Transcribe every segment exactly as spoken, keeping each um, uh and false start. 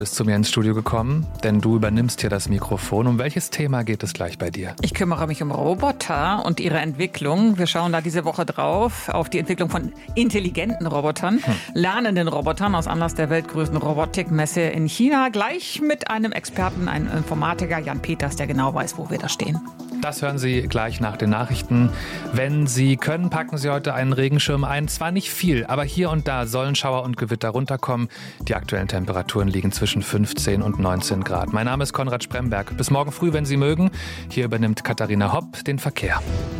Bist zu mir ins Studio gekommen, denn du übernimmst hier das Mikrofon. Um welches Thema geht es gleich bei dir? Ich kümmere mich um Roboter und ihre Entwicklung. Wir schauen da diese Woche drauf auf die Entwicklung von intelligenten Robotern, hm. lernenden Robotern aus Anlass der weltgrößten Robotikmesse in China. Gleich mit einem Experten, einem Informatiker, Jan Peters, der genau weiß, wo wir da stehen. Das hören Sie gleich nach den Nachrichten. Wenn Sie können, packen Sie heute einen Regenschirm ein. Zwar nicht viel, aber hier und da sollen Schauer und Gewitter runterkommen. Die aktuellen Temperaturen liegen zwischen fünfzehn und neunzehn Grad. Mein Name ist Konrad Spremberg. Bis morgen früh, wenn Sie mögen. Hier übernimmt Katharina Hopp den Verkehr.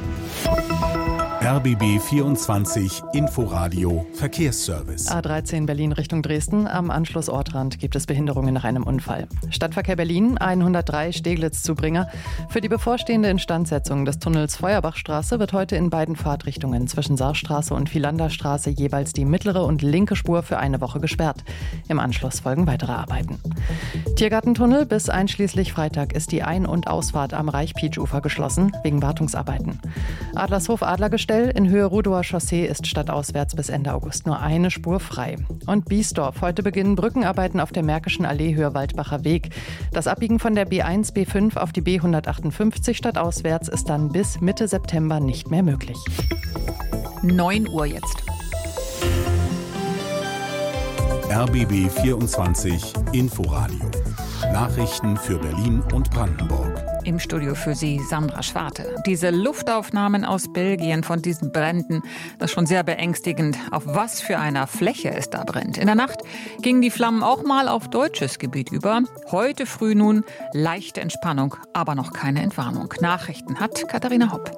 R B B vierundzwanzig Inforadio Verkehrsservice. A dreizehn Berlin Richtung Dresden. Am Anschlussortrand gibt es Behinderungen nach einem Unfall. Stadtverkehr Berlin hundertdrei Steglitz-Zubringer. Für die bevorstehende Instandsetzung des Tunnels Feuerbachstraße wird heute in beiden Fahrtrichtungen zwischen Saarstraße und Vilanderstraße jeweils die mittlere und linke Spur für eine Woche gesperrt. Im Anschluss folgen weitere Arbeiten. Tiergartentunnel bis einschließlich Freitag ist die Ein- und Ausfahrt am Reich-Pietsch-Ufer geschlossen, wegen Wartungsarbeiten. Adlershof-Adlergestell in Höhe Rudower Chaussee ist stadtauswärts bis Ende August nur eine Spur frei. Und Biesdorf. Heute beginnen Brückenarbeiten auf der Märkischen Allee Höhe Waldbacher Weg. Das Abbiegen von der B eins B fünf auf die B hundertachtundfünfzig stadtauswärts ist dann bis Mitte September nicht mehr möglich. neun Uhr jetzt. R B B vierundzwanzig Inforadio. Nachrichten für Berlin und Brandenburg. Im Studio für Sie Sandra Schwarte. Diese Luftaufnahmen aus Belgien von diesen Bränden, das ist schon sehr beängstigend, auf was für einer Fläche es da brennt. In der Nacht gingen die Flammen auch mal auf deutsches Gebiet über. Heute früh nun leichte Entspannung, aber noch keine Entwarnung. Nachrichten hat Katharina Hopp.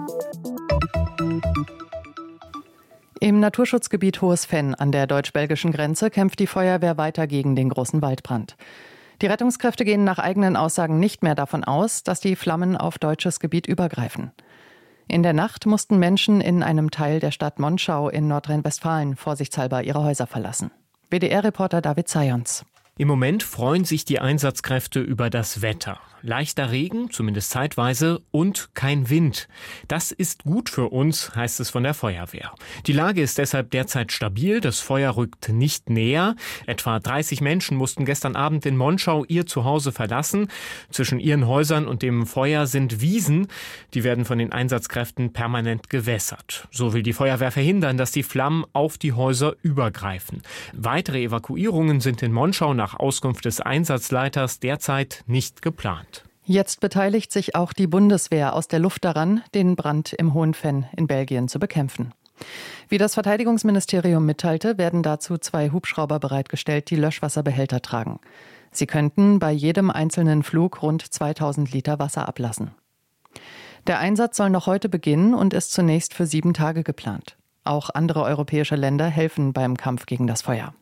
Im Naturschutzgebiet Hohes Venn an der deutsch-belgischen Grenze kämpft die Feuerwehr weiter gegen den großen Waldbrand. Die Rettungskräfte gehen nach eigenen Aussagen nicht mehr davon aus, dass die Flammen auf deutsches Gebiet übergreifen. In der Nacht mussten Menschen in einem Teil der Stadt Monschau in Nordrhein-Westfalen vorsichtshalber ihre Häuser verlassen. B D R-Reporter David Zayons. Im Moment freuen sich die Einsatzkräfte über das Wetter. Leichter Regen, zumindest zeitweise, und kein Wind. Das ist gut für uns, heißt es von der Feuerwehr. Die Lage ist deshalb derzeit stabil, das Feuer rückt nicht näher. Etwa dreißig Menschen mussten gestern Abend in Monschau ihr Zuhause verlassen. Zwischen ihren Häusern und dem Feuer sind Wiesen. Die werden von den Einsatzkräften permanent gewässert. So will die Feuerwehr verhindern, dass die Flammen auf die Häuser übergreifen. Weitere Evakuierungen sind in Monschau nach Auskunft des Einsatzleiters derzeit nicht geplant. Jetzt beteiligt sich auch die Bundeswehr aus der Luft daran, den Brand im Hohen Venn in Belgien zu bekämpfen. Wie das Verteidigungsministerium mitteilte, werden dazu zwei Hubschrauber bereitgestellt, die Löschwasserbehälter tragen. Sie könnten bei jedem einzelnen Flug rund zweitausend Liter Wasser ablassen. Der Einsatz soll noch heute beginnen und ist zunächst für sieben Tage geplant. Auch andere europäische Länder helfen beim Kampf gegen das Feuer.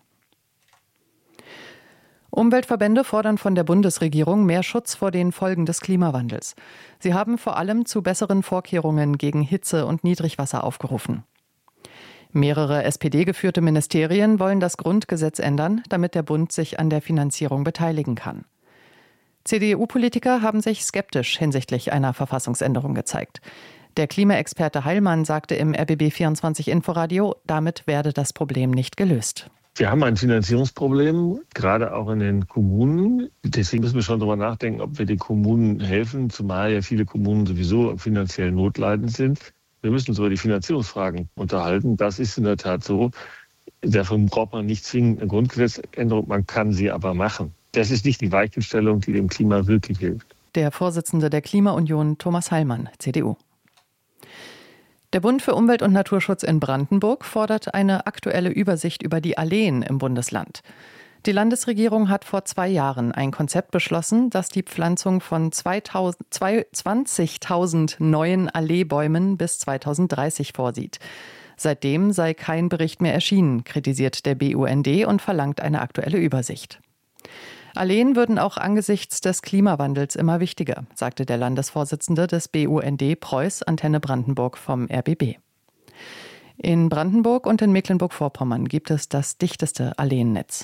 Umweltverbände fordern von der Bundesregierung mehr Schutz vor den Folgen des Klimawandels. Sie haben vor allem zu besseren Vorkehrungen gegen Hitze und Niedrigwasser aufgerufen. Mehrere S P D-geführte Ministerien wollen das Grundgesetz ändern, damit der Bund sich an der Finanzierung beteiligen kann. C D U-Politiker haben sich skeptisch hinsichtlich einer Verfassungsänderung gezeigt. Der Klimaexperte Heilmann sagte im R B B vierundzwanzig Inforadio, damit werde das Problem nicht gelöst. Wir haben ein Finanzierungsproblem, gerade auch in den Kommunen. Deswegen müssen wir schon darüber nachdenken, ob wir den Kommunen helfen, zumal ja viele Kommunen sowieso finanziell notleidend sind. Wir müssen uns über die Finanzierungsfragen unterhalten. Das ist in der Tat so. Davon braucht man nicht zwingend eine Grundgesetzänderung, man kann sie aber machen. Das ist nicht die Weichenstellung, die dem Klima wirklich hilft. Der Vorsitzende der Klimaunion, Thomas Heilmann, C D U. Der Bund für Umwelt und Naturschutz in Brandenburg fordert eine aktuelle Übersicht über die Alleen im Bundesland. Die Landesregierung hat vor zwei Jahren ein Konzept beschlossen, das die Pflanzung von zwanzigtausend neuen Alleebäumen bis zweitausenddreißig vorsieht. Seitdem sei kein Bericht mehr erschienen, kritisiert der B U N D und verlangt eine aktuelle Übersicht. Alleen würden auch angesichts des Klimawandels immer wichtiger, sagte der Landesvorsitzende des B U N D Preuß Antenne Brandenburg vom R B B. In Brandenburg und in Mecklenburg-Vorpommern gibt es das dichteste Alleennetz.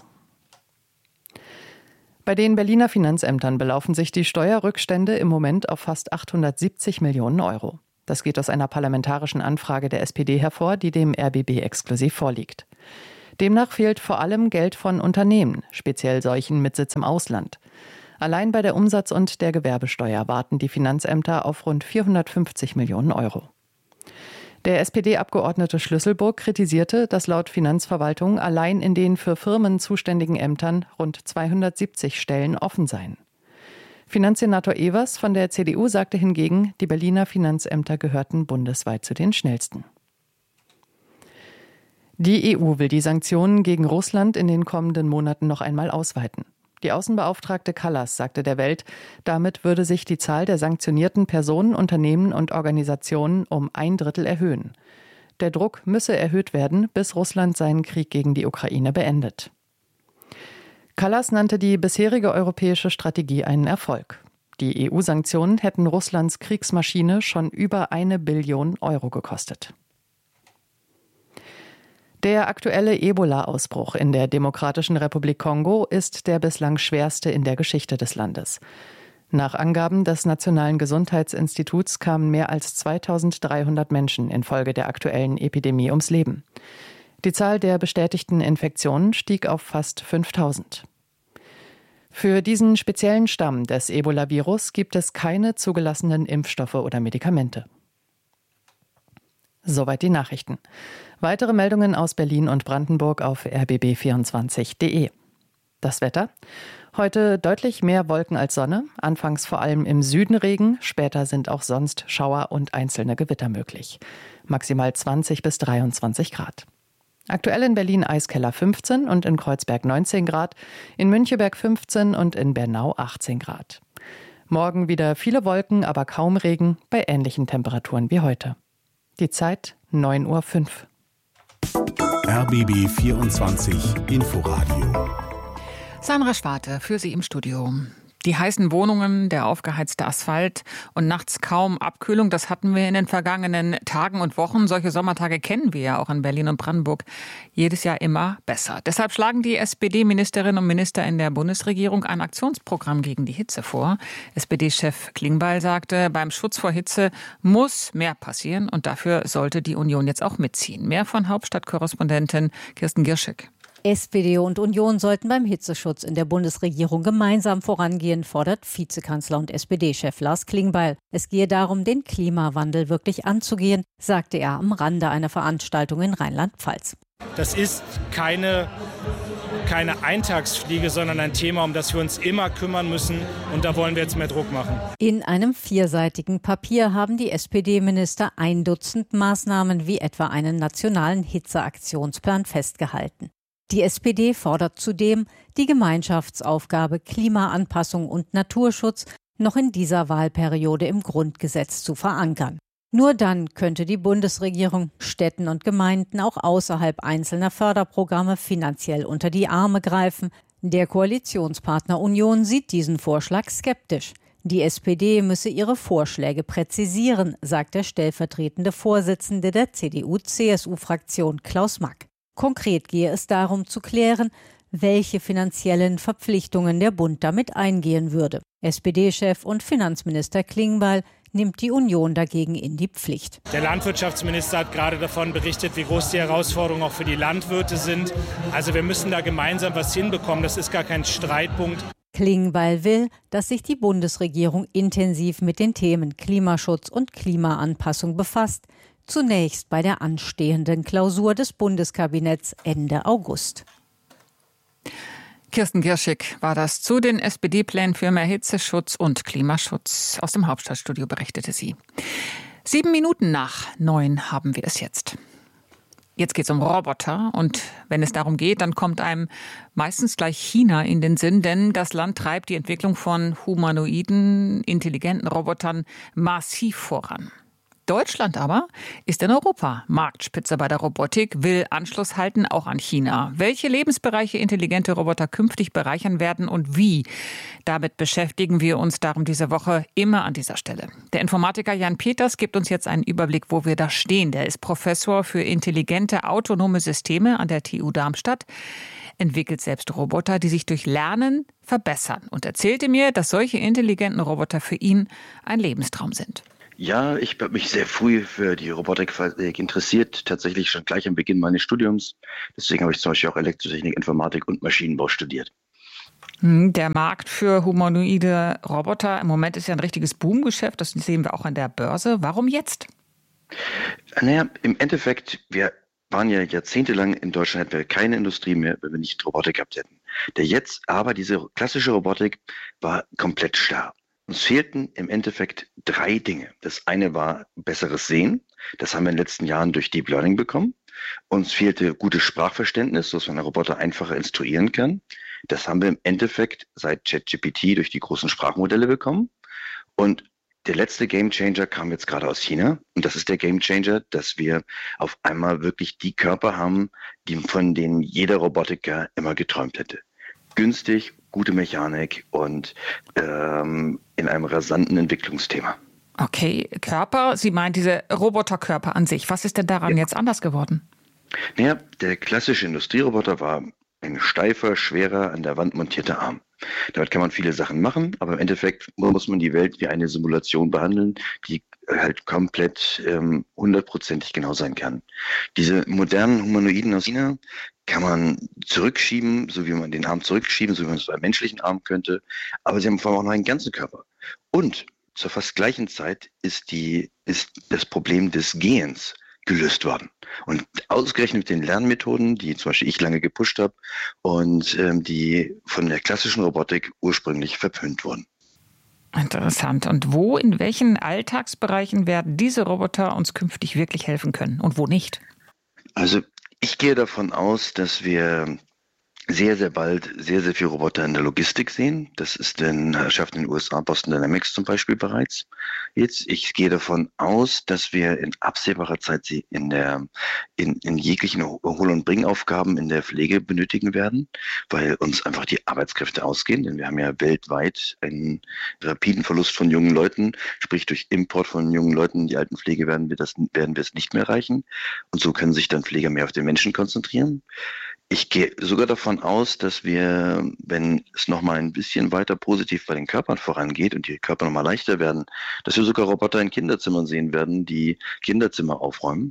Bei den Berliner Finanzämtern belaufen sich die Steuerrückstände im Moment auf fast achthundertsiebzig Millionen Euro. Das geht aus einer parlamentarischen Anfrage der S P D hervor, die dem R B B exklusiv vorliegt. Demnach fehlt vor allem Geld von Unternehmen, speziell solchen mit Sitz im Ausland. Allein bei der Umsatz- und der Gewerbesteuer warten die Finanzämter auf rund vierhundertfünfzig Millionen Euro. Der S P D-Abgeordnete Schlüsselburg kritisierte, dass laut Finanzverwaltung allein in den für Firmen zuständigen Ämtern rund zweihundertsiebzig Stellen offen seien. Finanzsenator Evers von der C D U sagte hingegen, die Berliner Finanzämter gehörten bundesweit zu den schnellsten. Die E U will die Sanktionen gegen Russland in den kommenden Monaten noch einmal ausweiten. Die Außenbeauftragte Kallas sagte der Welt, damit würde sich die Zahl der sanktionierten Personen, Unternehmen und Organisationen um ein Drittel erhöhen. Der Druck müsse erhöht werden, bis Russland seinen Krieg gegen die Ukraine beendet. Kallas nannte die bisherige europäische Strategie einen Erfolg. Die E U-Sanktionen hätten Russlands Kriegsmaschine schon über eine Billion Euro gekostet. Der aktuelle Ebola-Ausbruch in der Demokratischen Republik Kongo ist der bislang schwerste in der Geschichte des Landes. Nach Angaben des Nationalen Gesundheitsinstituts kamen mehr als zweitausenddreihundert Menschen infolge der aktuellen Epidemie ums Leben. Die Zahl der bestätigten Infektionen stieg auf fast fünftausend. Für diesen speziellen Stamm des Ebola-Virus gibt es keine zugelassenen Impfstoffe oder Medikamente. Soweit die Nachrichten. Weitere Meldungen aus Berlin und Brandenburg auf r b b vierundzwanzig punkt d e. Das Wetter? Heute deutlich mehr Wolken als Sonne, anfangs vor allem im Süden Regen, später sind auch sonst Schauer und einzelne Gewitter möglich. Maximal zwanzig bis dreiundzwanzig Grad. Aktuell in Berlin Eiskeller fünfzehn und in Kreuzberg neunzehn Grad, in Müncheberg fünfzehn und in Bernau achtzehn Grad. Morgen wieder viele Wolken, aber kaum Regen, bei ähnlichen Temperaturen wie heute. Die Zeit neun Uhr fünf. R B B vierundzwanzig Inforadio. Sandra Schwarte für Sie im Studio. Die heißen Wohnungen, der aufgeheizte Asphalt und nachts kaum Abkühlung, das hatten wir in den vergangenen Tagen und Wochen. Solche Sommertage kennen wir ja auch in Berlin und Brandenburg jedes Jahr immer besser. Deshalb schlagen die S P D-Ministerinnen und Minister in der Bundesregierung ein Aktionsprogramm gegen die Hitze vor. S P D-Chef Klingbeil sagte, beim Schutz vor Hitze muss mehr passieren und dafür sollte die Union jetzt auch mitziehen. Mehr von Hauptstadtkorrespondentin Kirsten Girschek. S P D und Union sollten beim Hitzeschutz in der Bundesregierung gemeinsam vorangehen, fordert Vizekanzler und S P D-Chef Lars Klingbeil. Es gehe darum, den Klimawandel wirklich anzugehen, sagte er am Rande einer Veranstaltung in Rheinland-Pfalz. Das ist keine, keine Eintagsfliege, sondern ein Thema, um das wir uns immer kümmern müssen. Und da wollen wir jetzt mehr Druck machen. In einem vierseitigen Papier haben die S P D-Minister ein Dutzend Maßnahmen wie etwa einen nationalen Hitzeaktionsplan festgehalten. Die S P D fordert zudem, die Gemeinschaftsaufgabe Klimaanpassung und Naturschutz noch in dieser Wahlperiode im Grundgesetz zu verankern. Nur dann könnte die Bundesregierung Städten und Gemeinden auch außerhalb einzelner Förderprogramme finanziell unter die Arme greifen. Der Koalitionspartner Union sieht diesen Vorschlag skeptisch. Die S P D müsse ihre Vorschläge präzisieren, sagt der stellvertretende Vorsitzende der C D U C S U-Fraktion Klaus Mack. Konkret gehe es darum zu klären, welche finanziellen Verpflichtungen der Bund damit eingehen würde. S P D-Chef und Finanzminister Klingbeil nimmt die Union dagegen in die Pflicht. Der Landwirtschaftsminister hat gerade davon berichtet, wie groß die Herausforderungen auch für die Landwirte sind. Also wir müssen da gemeinsam was hinbekommen. Das ist gar kein Streitpunkt. Klingbeil will, dass sich die Bundesregierung intensiv mit den Themen Klimaschutz und Klimaanpassung befasst. Zunächst bei der anstehenden Klausur des Bundeskabinetts Ende August. Kirsten Girschek war das zu den S P D-Plänen für mehr Hitzeschutz und Klimaschutz. Aus dem Hauptstadtstudio berichtete sie. Sieben Minuten nach neun haben wir es jetzt. Jetzt geht es um Roboter und wenn es darum geht, dann kommt einem meistens gleich China in den Sinn, denn das Land treibt die Entwicklung von humanoiden, intelligenten Robotern massiv voran. Deutschland aber ist in Europa Marktspitze bei der Robotik, will Anschluss halten, auch an China. Welche Lebensbereiche intelligente Roboter künftig bereichern werden und wie? Damit beschäftigen wir uns darum diese Woche immer an dieser Stelle. Der Informatiker Jan Peters gibt uns jetzt einen Überblick, wo wir da stehen. Der ist Professor für intelligente autonome Systeme an der T U Darmstadt, entwickelt selbst Roboter, die sich durch Lernen verbessern und erzählte mir, dass solche intelligenten Roboter für ihn ein Lebenstraum sind. Ja, ich habe mich sehr früh für die Robotik interessiert, tatsächlich schon gleich am Beginn meines Studiums. Deswegen habe ich zum Beispiel auch Elektrotechnik, Informatik und Maschinenbau studiert. Der Markt für humanoide Roboter im Moment ist ja ein richtiges Boomgeschäft. Das sehen wir auch an der Börse. Warum jetzt? Naja, im Endeffekt, wir waren ja jahrzehntelang in Deutschland, hätten wir keine Industrie mehr, wenn wir nicht Robotik gehabt hätten. Der jetzt aber, diese klassische Robotik, war komplett starr. Uns fehlten im Endeffekt drei Dinge. Das eine war besseres Sehen. Das haben wir in den letzten Jahren durch Deep Learning bekommen. Uns fehlte gutes Sprachverständnis, sodass man einen Roboter einfacher instruieren kann. Das haben wir im Endeffekt seit ChatGPT durch die großen Sprachmodelle bekommen. Und der letzte Gamechanger kam jetzt gerade aus China. Und das ist der Gamechanger, dass wir auf einmal wirklich die Körper haben, die, von denen jeder Robotiker immer geträumt hätte. Günstig, gute Mechanik und ähm, in einem rasanten Entwicklungsthema. Okay, Körper, Sie meinen diese Roboterkörper an sich. Was ist denn daran ja. jetzt anders geworden? Naja, der klassische Industrieroboter war ein steifer, schwerer, an der Wand montierter Arm. Damit kann man viele Sachen machen, aber im Endeffekt muss man die Welt wie eine Simulation behandeln, die halt komplett ähm, hundertprozentig genau sein kann. Diese modernen Humanoiden aus China kann man zurückschieben, so wie man den Arm zurückschieben, so wie man es bei einem menschlichen Arm könnte, aber sie haben vor allem auch noch einen ganzen Körper. Und zur fast gleichen Zeit ist, die, ist das Problem des Gehens gelöst worden. Und ausgerechnet mit den Lernmethoden, die zum Beispiel ich lange gepusht habe und ähm, die von der klassischen Robotik ursprünglich verpönt wurden. Interessant. Und wo, in welchen Alltagsbereichen werden diese Roboter uns künftig wirklich helfen können und wo nicht? Also ich gehe davon aus, dass wir sehr, sehr bald sehr, sehr viele Roboter in der Logistik sehen. Das ist in Herrschaft in den U S A, Boston Dynamics zum Beispiel bereits. Jetzt, ich gehe davon aus, dass wir in absehbarer Zeit sie in der, in, in jeglichen Hol- und Bringaufgaben in der Pflege benötigen werden, weil uns einfach die Arbeitskräfte ausgehen, denn wir haben ja weltweit einen rapiden Verlust von jungen Leuten, sprich durch Import von jungen Leuten in die Altenpflege werden wir das, werden wir es nicht mehr erreichen. Und so können sich dann Pfleger mehr auf den Menschen konzentrieren. Ich gehe sogar davon aus, dass wir, wenn es nochmal ein bisschen weiter positiv bei den Körpern vorangeht und die Körper nochmal leichter werden, dass wir sogar Roboter in Kinderzimmern sehen werden, die Kinderzimmer aufräumen.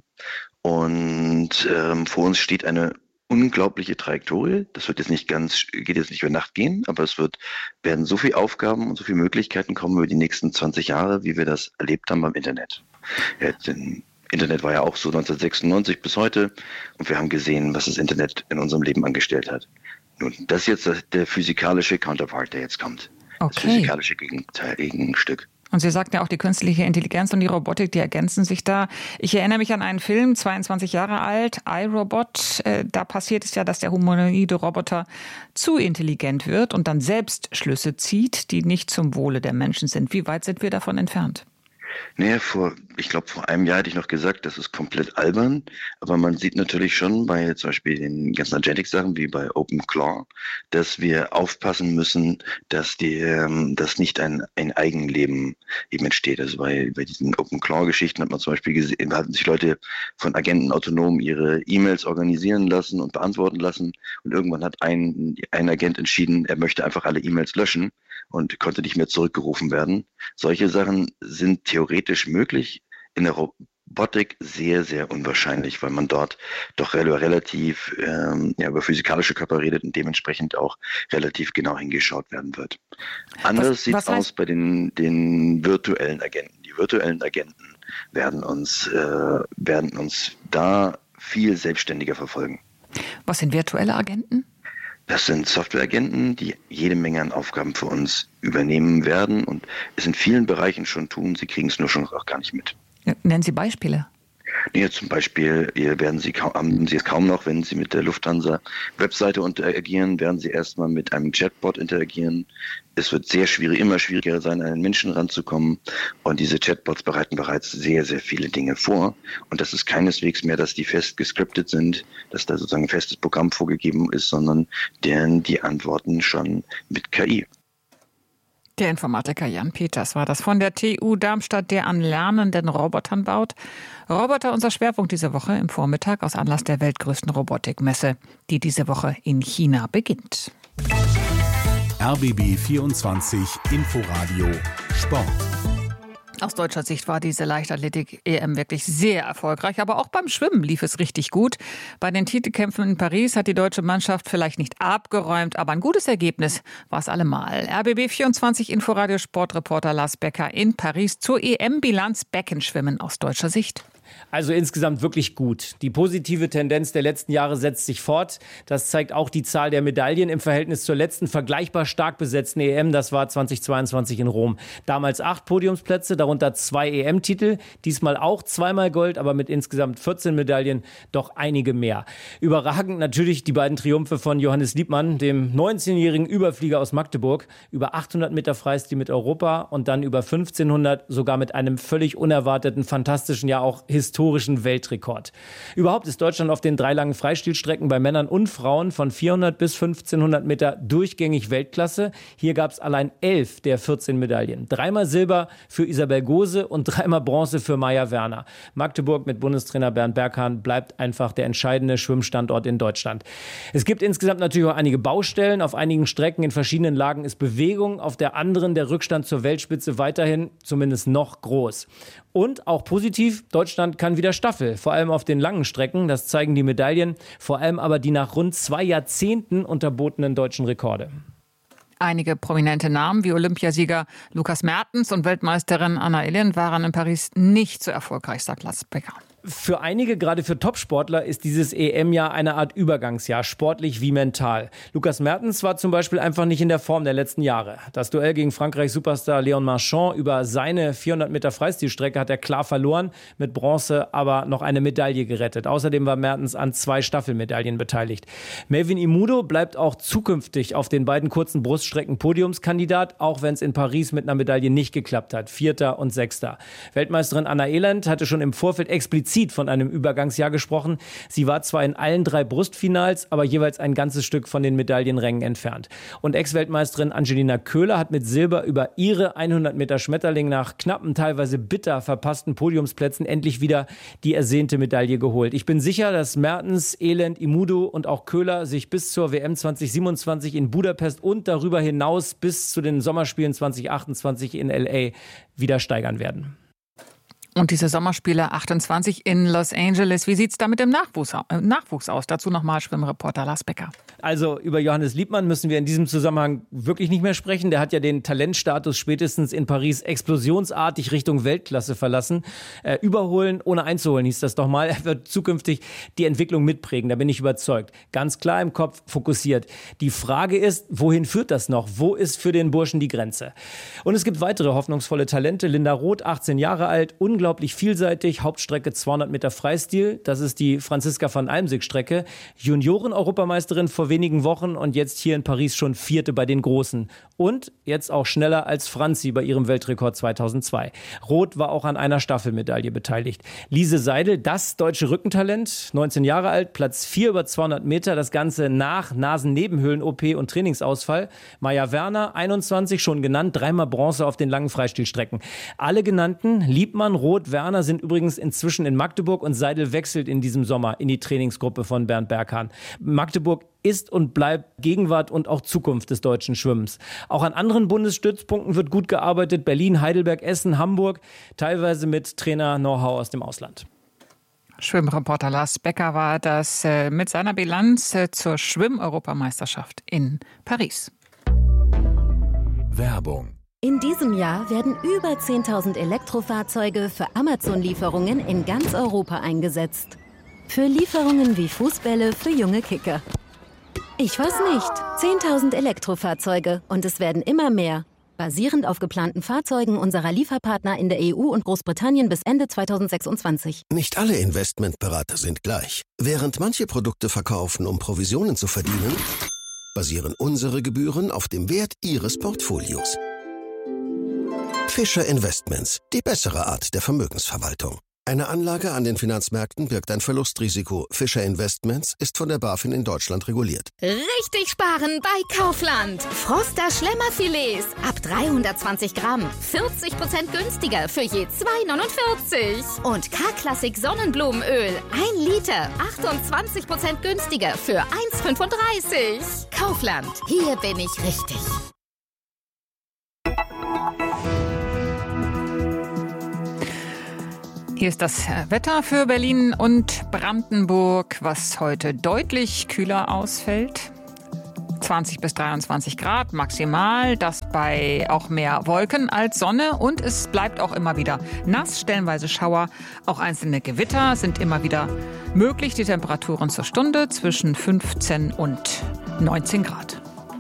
Und ähm, vor uns steht eine unglaubliche Trajektorie. Das wird jetzt nicht ganz, geht jetzt nicht über Nacht gehen, aber es wird, werden so viele Aufgaben und so viele Möglichkeiten kommen über die nächsten zwanzig Jahre, wie wir das erlebt haben beim Internet. Ja, den Internet war ja auch so neunzehnhundertsechsundneunzig bis heute und wir haben gesehen, was das Internet in unserem Leben angestellt hat. Nun, das ist jetzt der physikalische Counterpart, der jetzt kommt. Okay. Das physikalische Gegenteil, Gegenstück. Und Sie sagten ja auch, die künstliche Intelligenz und die Robotik, die ergänzen sich da. Ich erinnere mich an einen Film, zweiundzwanzig Jahre alt, iRobot. Da passiert es ja, dass der humanoide Roboter zu intelligent wird und dann selbst Schlüsse zieht, die nicht zum Wohle der Menschen sind. Wie weit sind wir davon entfernt? Naja, vor, ich glaube, vor einem Jahr hätte ich noch gesagt, das ist komplett albern. Aber man sieht natürlich schon bei zum Beispiel den ganzen Agentic-Sachen wie bei OpenClaw, dass wir aufpassen müssen, dass die, ähm, dass nicht ein, ein Eigenleben eben entsteht. Also bei, bei diesen OpenClaw-Geschichten hat man zum Beispiel gesehen, hatten sich Leute von Agenten autonom ihre E-Mails organisieren lassen und beantworten lassen. Und irgendwann hat ein, ein Agent entschieden, er möchte einfach alle E-Mails löschen und konnte nicht mehr zurückgerufen werden. Solche Sachen sind theoretisch möglich, in der Robotik sehr, sehr unwahrscheinlich, weil man dort doch relativ ähm, ja, über physikalische Körper redet und dementsprechend auch relativ genau hingeschaut werden wird. Anders sieht es aus bei den, den virtuellen Agenten. Die virtuellen Agenten werden uns, äh, werden uns da viel selbstständiger verfolgen. Was sind virtuelle Agenten? Das sind Softwareagenten, die jede Menge an Aufgaben für uns übernehmen werden und es in vielen Bereichen schon tun. Sie kriegen es nur schon auch gar nicht mit. Ja, nennen Sie Beispiele. Ja, zum Beispiel werden Sie kaum, haben Sie es kaum noch, wenn Sie mit der Lufthansa-Webseite interagieren, werden Sie erstmal mit einem Chatbot interagieren. Es wird sehr schwierig, immer schwieriger sein, an einen Menschen ranzukommen. Und diese Chatbots bereiten bereits sehr, sehr viele Dinge vor. Und das ist keineswegs mehr, dass die fest gescriptet sind, dass da sozusagen ein festes Programm vorgegeben ist, sondern deren die Antworten schon mit K I. Der Informatiker Jan Peters war das von der T U Darmstadt, der an lernenden Robotern baut. Roboter unser Schwerpunkt diese Woche im Vormittag aus Anlass der weltgrößten Robotikmesse, die diese Woche in China beginnt. R B B vierundzwanzig Inforadio Sport. Aus deutscher Sicht war diese Leichtathletik-E M wirklich sehr erfolgreich, aber auch beim Schwimmen lief es richtig gut. Bei den Titelkämpfen in Paris hat die deutsche Mannschaft vielleicht nicht abgeräumt, aber ein gutes Ergebnis war es allemal. R B B vierundzwanzig Inforadio Sportreporter Lars Becker in Paris zur E M-Bilanz Beckenschwimmen aus deutscher Sicht. Also insgesamt wirklich gut. Die positive Tendenz der letzten Jahre setzt sich fort. Das zeigt auch die Zahl der Medaillen im Verhältnis zur letzten vergleichbar stark besetzten E M. Das war zweitausendzweiundzwanzig in Rom. Damals acht Podiumsplätze, darunter zwei E M-Titel. Diesmal auch zweimal Gold, aber mit insgesamt vierzehn Medaillen doch einige mehr. Überragend natürlich die beiden Triumphe von Johannes Liebmann, dem neunzehnjährigen Überflieger aus Magdeburg. Über achthundert Meter Freistil mit Europa und dann über fünfzehnhundert sogar mit einem völlig unerwarteten, fantastischen, ja auch historischen Weltrekord. Überhaupt ist Deutschland auf den drei langen Freistilstrecken bei Männern und Frauen von vierhundert bis fünfzehnhundert Meter durchgängig Weltklasse. Hier gab es allein elf der vierzehn Medaillen. Dreimal Silber für Isabel Gose und dreimal Bronze für Maja Werner. Magdeburg mit Bundestrainer Bernd Berghahn bleibt einfach der entscheidende Schwimmstandort in Deutschland. Es gibt insgesamt natürlich auch einige Baustellen. Auf einigen Strecken in verschiedenen Lagen ist Bewegung. Auf der anderen der Rückstand zur Weltspitze weiterhin zumindest noch groß. Und auch positiv, Deutschland kann wieder Staffel, vor allem auf den langen Strecken. Das zeigen die Medaillen, vor allem aber die nach rund zwei Jahrzehnten unterbotenen deutschen Rekorde. Einige prominente Namen wie Olympiasieger Lukas Mertens und Weltmeisterin Anna Ilian waren in Paris nicht so erfolgreich, sagt Lars Becker. Für einige, gerade für Topsportler, ist dieses E M-Jahr eine Art Übergangsjahr, sportlich wie mental. Lukas Mertens war zum Beispiel einfach nicht in der Form der letzten Jahre. Das Duell gegen Frankreichs Superstar Léon Marchand über seine vierhundert Meter Freistilstrecke hat er klar verloren, mit Bronze aber noch eine Medaille gerettet. Außerdem war Mertens an zwei Staffelmedaillen beteiligt. Melvin Imudo bleibt auch zukünftig auf den beiden kurzen Bruststrecken Podiumskandidat, auch wenn es in Paris mit einer Medaille nicht geklappt hat. Vierter und Sechster. Weltmeisterin Anna Eland hatte schon im Vorfeld explizit von einem Übergangsjahr gesprochen. Sie war zwar in allen drei Brustfinals, aber jeweils ein ganzes Stück von den Medaillenrängen entfernt. Und Ex-Weltmeisterin Angelina Köhler hat mit Silber über ihre hundert Meter Schmetterling nach knappen, teilweise bitter verpassten Podiumsplätzen endlich wieder die ersehnte Medaille geholt. Ich bin sicher, dass Mertens, Eland, Imudo und auch Köhler sich bis zur W M zwanzig siebenundzwanzig in Budapest und darüber hinaus bis zu den Sommerspielen zwanzig achtundzwanzig in L A wieder steigern werden. Und diese Sommerspiele achtundzwanzig in Los Angeles, wie sieht es da mit dem Nachwuchs, äh, Nachwuchs aus? Dazu nochmal Schwimmreporter Lars Becker. Also über Johannes Liebmann müssen wir in diesem Zusammenhang wirklich nicht mehr sprechen. Der hat ja den Talentstatus spätestens in Paris explosionsartig Richtung Weltklasse verlassen. Äh, überholen ohne einzuholen hieß das doch mal. Er wird zukünftig die Entwicklung mitprägen, da bin ich überzeugt. Ganz klar im Kopf, fokussiert. Die Frage ist, wohin führt das noch? Wo ist für den Burschen die Grenze? Und es gibt weitere hoffnungsvolle Talente. Linda Roth, achtzehn Jahre alt, unglaublich Unglaublich vielseitig, Hauptstrecke zweihundert Meter Freistil, das ist die Franziska van Almsick-Strecke. Junioren-Europameisterin vor wenigen Wochen und jetzt hier in Paris schon Vierte bei den Großen. Und jetzt auch schneller als Franzi bei ihrem Weltrekord zweitausendzwei. Roth war auch an einer Staffelmedaille beteiligt. Lise Seidel, das deutsche Rückentalent, neunzehn Jahre alt, Platz vier über zweihundert Meter, das Ganze nach Nasennebenhöhlen-O P und Trainingsausfall. Maja Werner, einundzwanzig, schon genannt, dreimal Bronze auf den langen Freistilstrecken. Alle genannten, Liebmann, Roth, Werner sind übrigens inzwischen in Magdeburg und Seidel wechselt in diesem Sommer in die Trainingsgruppe von Bernd Berghahn. Magdeburg ist und bleibt Gegenwart und auch Zukunft des deutschen Schwimmens. Auch an anderen Bundesstützpunkten wird gut gearbeitet. Berlin, Heidelberg, Essen, Hamburg, teilweise mit Trainer-Know-how aus dem Ausland. Schwimmreporter Lars Becker war das äh, mit seiner Bilanz äh, zur Schwimm-Europameisterschaft in Paris. Werbung. In diesem Jahr werden über zehntausend Elektrofahrzeuge für Amazon-Lieferungen in ganz Europa eingesetzt. Für Lieferungen wie Fußbälle für junge Kicker. Ich weiß nicht. zehntausend Elektrofahrzeuge und es werden immer mehr. Basierend auf geplanten Fahrzeugen unserer Lieferpartner in der E U und Großbritannien bis Ende zweitausendsechsundzwanzig. Nicht alle Investmentberater sind gleich. Während manche Produkte verkaufen, um Provisionen zu verdienen, basieren unsere Gebühren auf dem Wert Ihres Portfolios. Fischer Investments, die bessere Art der Vermögensverwaltung. Eine Anlage an den Finanzmärkten birgt ein Verlustrisiko. Fischer Investments ist von der BaFin in Deutschland reguliert. Richtig sparen bei Kaufland. Froster Schlemmerfilets ab dreihundertzwanzig Gramm. vierzig Prozent günstiger für je zwei neunundvierzig. Und K-Klassik Sonnenblumenöl. ein Liter. achtundzwanzig Prozent günstiger für eins fünfunddreißig. Kaufland. Hier bin ich richtig. Hier ist das Wetter für Berlin und Brandenburg, was heute deutlich kühler ausfällt. zwanzig bis dreiundzwanzig Grad maximal, das bei auch mehr Wolken als Sonne. Und es bleibt auch immer wieder nass, stellenweise Schauer. Auch einzelne Gewitter sind immer wieder möglich. Die Temperaturen zur Stunde zwischen fünfzehn und neunzehn Grad.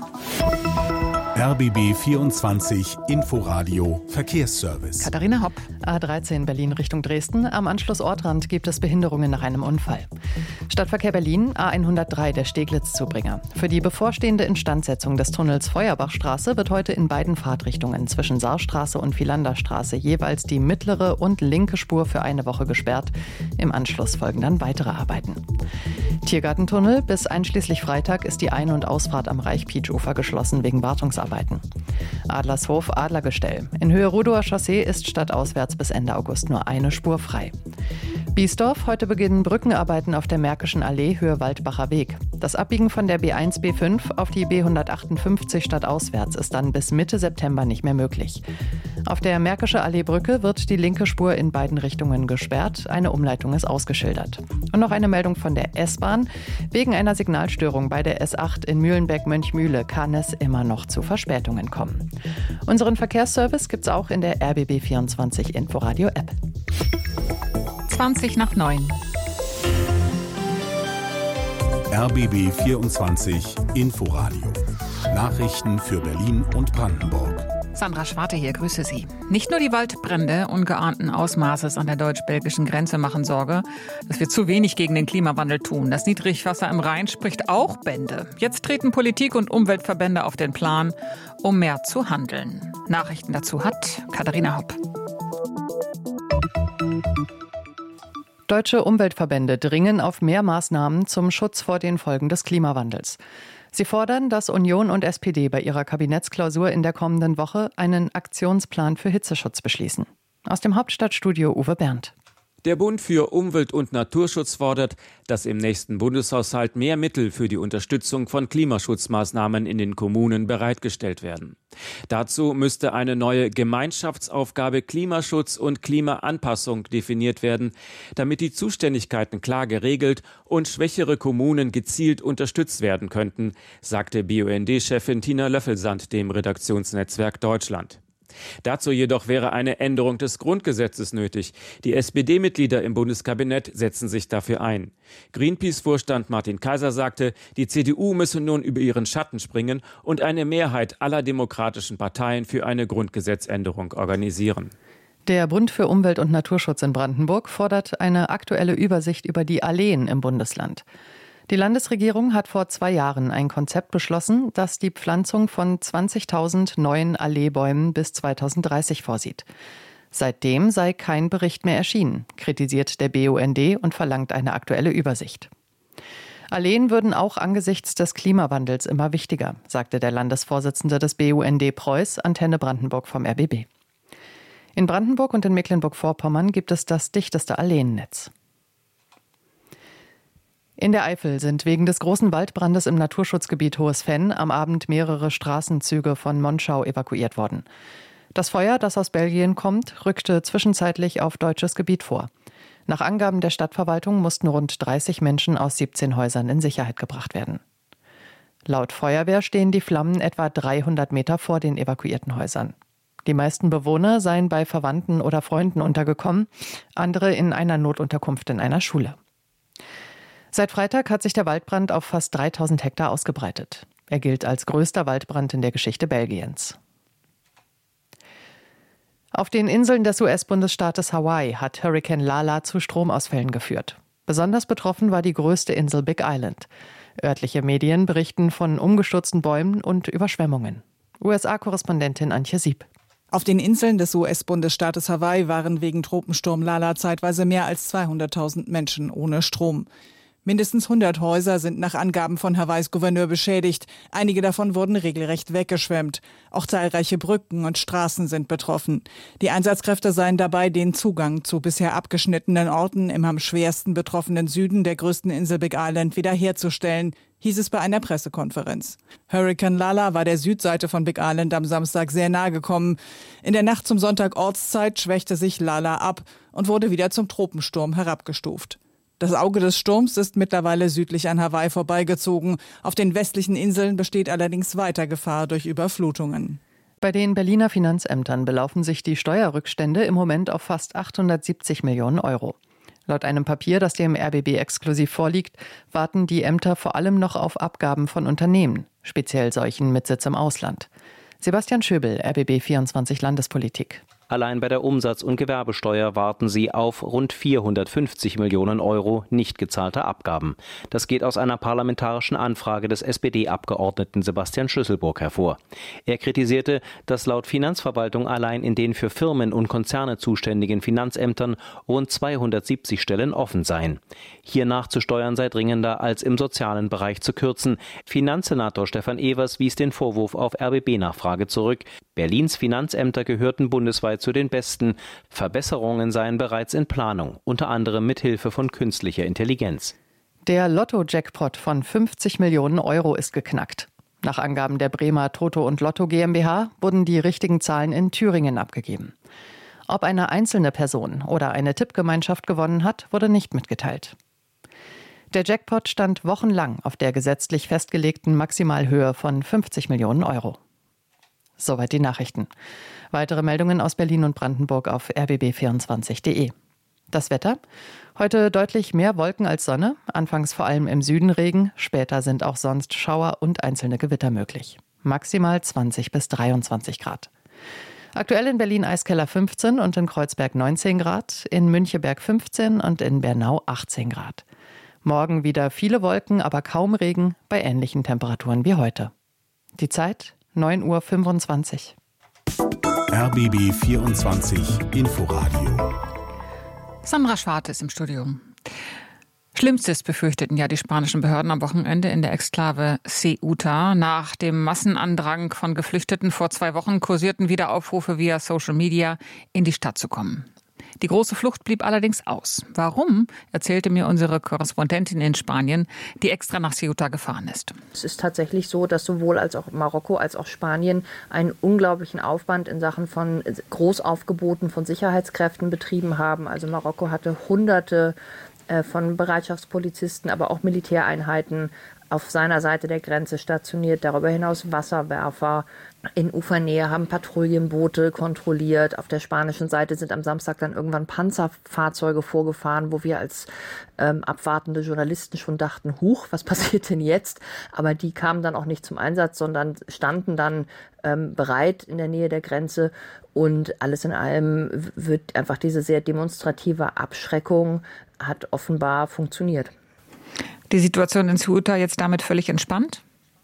R B B vierundzwanzig Inforadio Verkehrsservice. Katharina Hopp. A dreizehn Berlin Richtung Dresden. Am Anschluss Ortrand gibt es Behinderungen nach einem Unfall. Stadtverkehr Berlin, A hundertdrei, der Steglitz-Zubringer. Für die bevorstehende Instandsetzung des Tunnels Feuerbachstraße wird heute in beiden Fahrtrichtungen zwischen Saarstraße und Vilanderstraße jeweils die mittlere und linke Spur für eine Woche gesperrt. Im Anschluss folgen dann weitere Arbeiten. Tiergartentunnel. Bis einschließlich Freitag ist die Ein- und Ausfahrt am Reich-Pietsch-Ufer geschlossen wegen Wartungsarbeiten. Adlershof, Adlergestell. In Höhe Rudower Chaussee ist stadtauswärts bis Ende August nur eine Spur frei. Biesdorf, heute beginnen Brückenarbeiten auf der Märkischen Allee Höhe Waldbacher Weg. Das Abbiegen von der B eins B fünf auf die B hundertachtundfünfzig stadtauswärts ist dann bis Mitte September nicht mehr möglich. Auf der Märkische Allee-Brücke wird die linke Spur in beiden Richtungen gesperrt. Eine Umleitung ist ausgeschildert. Und noch eine Meldung von der S-Bahn. Wegen einer Signalstörung bei der S acht in Mühlenbeck-Mönchmühle kann es immer noch zu Verspätungen kommen. Unseren Verkehrsservice gibt's auch in der R B B vierundzwanzig Inforadio-App. zwanzig nach neun. R B B vierundzwanzig Inforadio. Nachrichten für Berlin und Brandenburg. Sandra Schwarte hier, grüße Sie. Nicht nur die Waldbrände ungeahnten Ausmaßes an der deutsch-belgischen Grenze machen Sorge, dass wir zu wenig gegen den Klimawandel tun. Das Niedrigwasser im Rhein spricht auch Bände. Jetzt treten Politik und Umweltverbände auf den Plan, um mehr zu handeln. Nachrichten dazu hat Katharina Hopp. Deutsche Umweltverbände dringen auf mehr Maßnahmen zum Schutz vor den Folgen des Klimawandels. Sie fordern, dass Union und S P D bei ihrer Kabinettsklausur in der kommenden Woche einen Aktionsplan für Hitzeschutz beschließen. Aus dem Hauptstadtstudio Uwe Berndt. Der Bund für Umwelt- und Naturschutz fordert, dass im nächsten Bundeshaushalt mehr Mittel für die Unterstützung von Klimaschutzmaßnahmen in den Kommunen bereitgestellt werden. Dazu müsste eine neue Gemeinschaftsaufgabe Klimaschutz und Klimaanpassung definiert werden, damit die Zuständigkeiten klar geregelt und schwächere Kommunen gezielt unterstützt werden könnten, sagte B U N D-Chefin Tina Löffelsand dem Redaktionsnetzwerk Deutschland. Dazu jedoch wäre eine Änderung des Grundgesetzes nötig. Die S P D-Mitglieder im Bundeskabinett setzen sich dafür ein. Greenpeace-Vorstand Martin Kaiser sagte, die C D U müsse nun über ihren Schatten springen und eine Mehrheit aller demokratischen Parteien für eine Grundgesetzänderung organisieren. Der Bund für Umwelt- und Naturschutz in Brandenburg fordert eine aktuelle Übersicht über die Alleen im Bundesland. Die Landesregierung hat vor zwei Jahren ein Konzept beschlossen, das die Pflanzung von zwanzigtausend neuen Alleebäumen bis zweitausenddreißig vorsieht. Seitdem sei kein Bericht mehr erschienen, kritisiert der B U N D und verlangt eine aktuelle Übersicht. Alleen würden auch angesichts des Klimawandels immer wichtiger, sagte der Landesvorsitzende des B U N D Preuß, Antenne Brandenburg vom R B B. In Brandenburg und in Mecklenburg-Vorpommern gibt es das dichteste Alleennetz. In der Eifel sind wegen des großen Waldbrandes im Naturschutzgebiet Hohes Venn am Abend mehrere Straßenzüge von Monschau evakuiert worden. Das Feuer, das aus Belgien kommt, rückte zwischenzeitlich auf deutsches Gebiet vor. Nach Angaben der Stadtverwaltung mussten rund dreißig Menschen aus siebzehn Häusern in Sicherheit gebracht werden. Laut Feuerwehr stehen die Flammen etwa dreihundert Meter vor den evakuierten Häusern. Die meisten Bewohner seien bei Verwandten oder Freunden untergekommen, andere in einer Notunterkunft in einer Schule. Seit Freitag hat sich der Waldbrand auf fast dreitausend Hektar ausgebreitet. Er gilt als größter Waldbrand in der Geschichte Belgiens. Auf den Inseln des U S-Bundesstaates Hawaii hat Hurrikan Lala zu Stromausfällen geführt. Besonders betroffen war die größte Insel Big Island. Örtliche Medien berichten von umgestürzten Bäumen und Überschwemmungen. U S A-Korrespondentin Antje Sieb. Auf den Inseln des U S-Bundesstaates Hawaii waren wegen Tropensturm Lala zeitweise mehr als zweihunderttausend Menschen ohne Strom. Mindestens hundert Häuser sind nach Angaben von Hawaiis Gouverneur beschädigt. Einige davon wurden regelrecht weggeschwemmt. Auch zahlreiche Brücken und Straßen sind betroffen. Die Einsatzkräfte seien dabei, den Zugang zu bisher abgeschnittenen Orten im am schwersten betroffenen Süden der größten Insel Big Island wiederherzustellen, hieß es bei einer Pressekonferenz. Hurrikan Lala war der Südseite von Big Island am Samstag sehr nahe gekommen. In der Nacht zum Sonntag Ortszeit schwächte sich Lala ab und wurde wieder zum Tropensturm herabgestuft. Das Auge des Sturms ist mittlerweile südlich an Hawaii vorbeigezogen. Auf den westlichen Inseln besteht allerdings weiter Gefahr durch Überflutungen. Bei den Berliner Finanzämtern belaufen sich die Steuerrückstände im Moment auf fast achthundertsiebzig Millionen Euro. Laut einem Papier, das dem R B B exklusiv vorliegt, warten die Ämter vor allem noch auf Abgaben von Unternehmen, speziell solchen mit Sitz im Ausland. Sebastian Schöbel, R B B vierundzwanzig Landespolitik. Allein bei der Umsatz- und Gewerbesteuer warten sie auf rund vierhundertfünfzig Millionen Euro nicht gezahlter Abgaben. Das geht aus einer parlamentarischen Anfrage des S P D-Abgeordneten Sebastian Schlüsselburg hervor. Er kritisierte, dass laut Finanzverwaltung allein in den für Firmen und Konzerne zuständigen Finanzämtern rund zweihundertsiebzig Stellen offen seien. Hier nachzusteuern sei dringender, als im sozialen Bereich zu kürzen. Finanzsenator Stefan Evers wies den Vorwurf auf R B B-Nachfrage zurück. Berlins Finanzämter gehörten bundesweit zu den besten. Verbesserungen seien bereits in Planung, unter anderem mit Hilfe von künstlicher Intelligenz. Der Lotto-Jackpot von fünfzig Millionen Euro ist geknackt. Nach Angaben der Bremer Toto und Lotto GmbH wurden die richtigen Zahlen in Thüringen abgegeben. Ob eine einzelne Person oder eine Tippgemeinschaft gewonnen hat, wurde nicht mitgeteilt. Der Jackpot stand wochenlang auf der gesetzlich festgelegten Maximalhöhe von fünfzig Millionen Euro. Soweit die Nachrichten. Weitere Meldungen aus Berlin und Brandenburg auf r b b vierundzwanzig punkt de. Das Wetter? Heute deutlich mehr Wolken als Sonne, anfangs vor allem im Süden Regen, später sind auch sonst Schauer und einzelne Gewitter möglich. Maximal zwanzig bis dreiundzwanzig Grad. Aktuell in Berlin Eiskeller fünfzehn und in Kreuzberg neunzehn Grad, in Müncheberg fünfzehn und in Bernau achtzehn Grad. Morgen wieder viele Wolken, aber kaum Regen bei ähnlichen Temperaturen wie heute. Die Zeit neun Uhr fünfundzwanzig. R B B vierundzwanzig Inforadio. Sandra Schwarte ist im Studio. Schlimmstes befürchteten ja die spanischen Behörden am Wochenende in der Exklave Ceuta. Nach dem Massenandrang von Geflüchteten vor zwei Wochen kursierten wieder Aufrufe via Social Media, in die Stadt zu kommen. Die große Flucht blieb allerdings aus. Warum, erzählte mir unsere Korrespondentin in Spanien, die extra nach Ceuta gefahren ist. Es ist tatsächlich so, dass sowohl als auch Marokko als auch Spanien einen unglaublichen Aufwand in Sachen von Großaufgeboten von Sicherheitskräften betrieben haben. Also Marokko hatte Hunderte von Bereitschaftspolizisten, aber auch Militäreinheiten auf seiner Seite der Grenze stationiert. Darüber hinaus Wasserwerfer in Ufernähe, haben Patrouillenboote kontrolliert. Auf der spanischen Seite sind am Samstag dann irgendwann Panzerfahrzeuge vorgefahren, wo wir als ähm, abwartende Journalisten schon dachten, huch, was passiert denn jetzt? Aber die kamen dann auch nicht zum Einsatz, sondern standen dann ähm, bereit in der Nähe der Grenze. Und alles in allem wird einfach diese sehr demonstrative Abschreckung hat offenbar funktioniert. Die Situation in Ceuta jetzt damit völlig entspannt?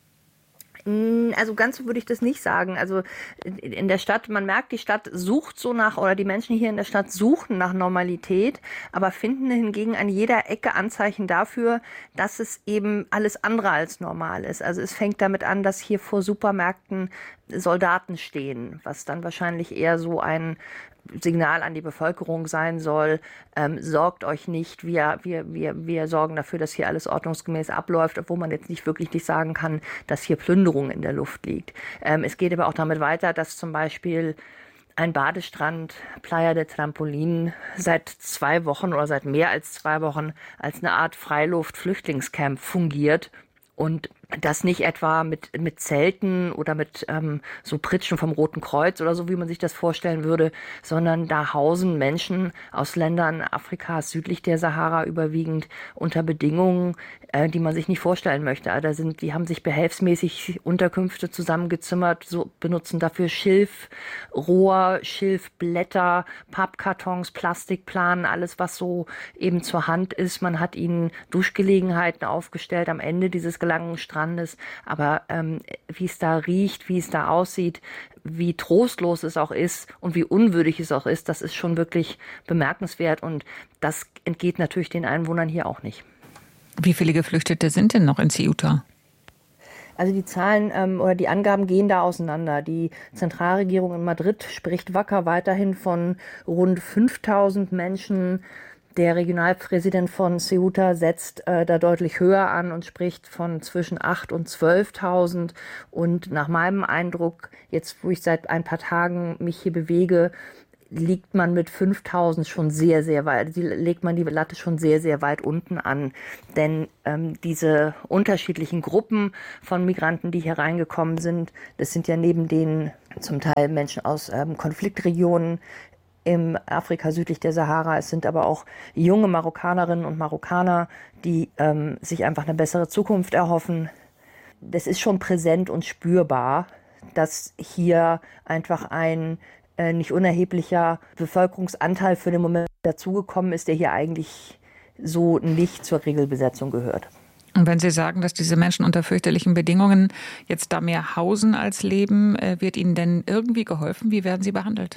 Also ganz so würde ich das nicht sagen. Also in der Stadt, man merkt, die Stadt sucht so nach, oder die Menschen hier in der Stadt suchen nach Normalität, aber finden hingegen an jeder Ecke Anzeichen dafür, dass es eben alles andere als normal ist. Also es fängt damit an, dass hier vor Supermärkten Soldaten stehen, was dann wahrscheinlich eher so ein Signal an die Bevölkerung sein soll, ähm, sorgt euch nicht, wir, wir, wir, wir sorgen dafür, dass hier alles ordnungsgemäß abläuft, obwohl man jetzt nicht wirklich nicht sagen kann, dass hier Plünderung in der Luft liegt. Ähm, es geht aber auch damit weiter, dass zum Beispiel ein Badestrand, Playa de Trampolin, seit zwei Wochen oder seit mehr als zwei Wochen als eine Art Freiluft-Flüchtlingscamp fungiert. Und das nicht etwa mit, mit Zelten oder mit ähm, so Pritschen vom Roten Kreuz oder so, wie man sich das vorstellen würde, sondern da hausen Menschen aus Ländern Afrikas südlich der Sahara überwiegend unter Bedingungen, äh, die man sich nicht vorstellen möchte. Also da sind, die haben sich behelfsmäßig Unterkünfte zusammengezimmert, so benutzen dafür Schilfrohr, Schilfblätter, Pappkartons, Plastikplanen, alles was so eben zur Hand ist. Man hat ihnen Duschgelegenheiten aufgestellt am Ende dieses langen Strandes. Aber ähm, wie es da riecht, wie es da aussieht, wie trostlos es auch ist und wie unwürdig es auch ist, das ist schon wirklich bemerkenswert. Und das entgeht natürlich den Einwohnern hier auch nicht. Wie viele Geflüchtete sind denn noch in Ceuta? Also die Zahlen ähm, oder die Angaben gehen da auseinander. Die Zentralregierung in Madrid spricht wacker weiterhin von rund fünftausend Menschen. Der Regionalpräsident von Ceuta setzt äh, da deutlich höher an und spricht von zwischen achttausend und zwölftausend. Und nach meinem Eindruck, jetzt wo ich seit ein paar Tagen mich hier bewege, liegt man mit fünftausend schon sehr, sehr weit, legt man die Latte schon sehr, sehr weit unten an. Denn ähm, diese unterschiedlichen Gruppen von Migranten, die hier reingekommen sind, das sind ja neben denen zum Teil Menschen aus ähm, Konfliktregionen im Afrika südlich der Sahara. Es sind aber auch junge Marokkanerinnen und Marokkaner, die ähm, sich einfach eine bessere Zukunft erhoffen. Das ist schon präsent und spürbar, dass hier einfach ein nicht unerheblicher Bevölkerungsanteil für den Moment dazugekommen ist, der hier eigentlich so nicht zur Regelbesetzung gehört. Und wenn Sie sagen, dass diese Menschen unter fürchterlichen Bedingungen jetzt da mehr hausen als leben, wird Ihnen denn irgendwie geholfen? Wie werden Sie behandelt?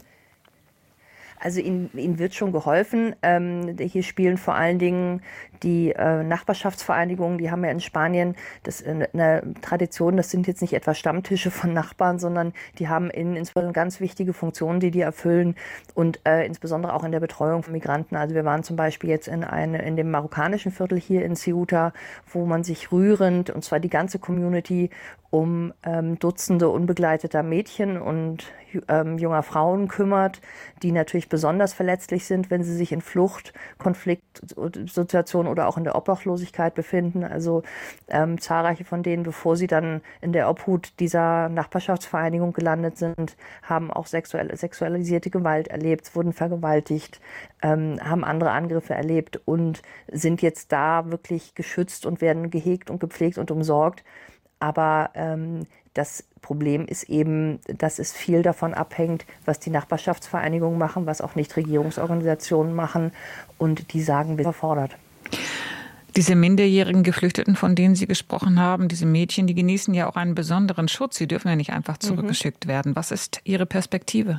Also ihnen, ihnen wird schon geholfen. Ähm, hier spielen vor allen Dingen die äh, Nachbarschaftsvereinigungen, die haben ja in Spanien das äh, eine Tradition, das sind jetzt nicht etwa Stammtische von Nachbarn, sondern die haben in, insbesondere ganz wichtige Funktionen, die die erfüllen und äh, insbesondere auch in der Betreuung von Migranten. Also wir waren zum Beispiel jetzt in, eine, in dem marokkanischen Viertel hier in Ceuta, wo man sich rührend, und zwar die ganze Community, um ähm, Dutzende unbegleiteter Mädchen und ähm, junger Frauen kümmert, die natürlich besonders verletzlich sind, wenn sie sich in Flucht, Konfliktsituationen oder auch in der Obdachlosigkeit befinden. Also ähm, zahlreiche von denen, bevor sie dann in der Obhut dieser Nachbarschaftsvereinigung gelandet sind, haben auch sexuell, sexualisierte Gewalt erlebt, wurden vergewaltigt, ähm, haben andere Angriffe erlebt und sind jetzt da wirklich geschützt und werden gehegt und gepflegt und umsorgt. Aber ähm, das Problem ist eben, dass es viel davon abhängt, was die Nachbarschaftsvereinigungen machen, was auch Nichtregierungsorganisationen machen. Und die sagen, wir sind überfordert. Diese minderjährigen Geflüchteten, von denen Sie gesprochen haben, diese Mädchen, die genießen ja auch einen besonderen Schutz. Sie dürfen ja nicht einfach zurückgeschickt mhm. werden. Was ist Ihre Perspektive?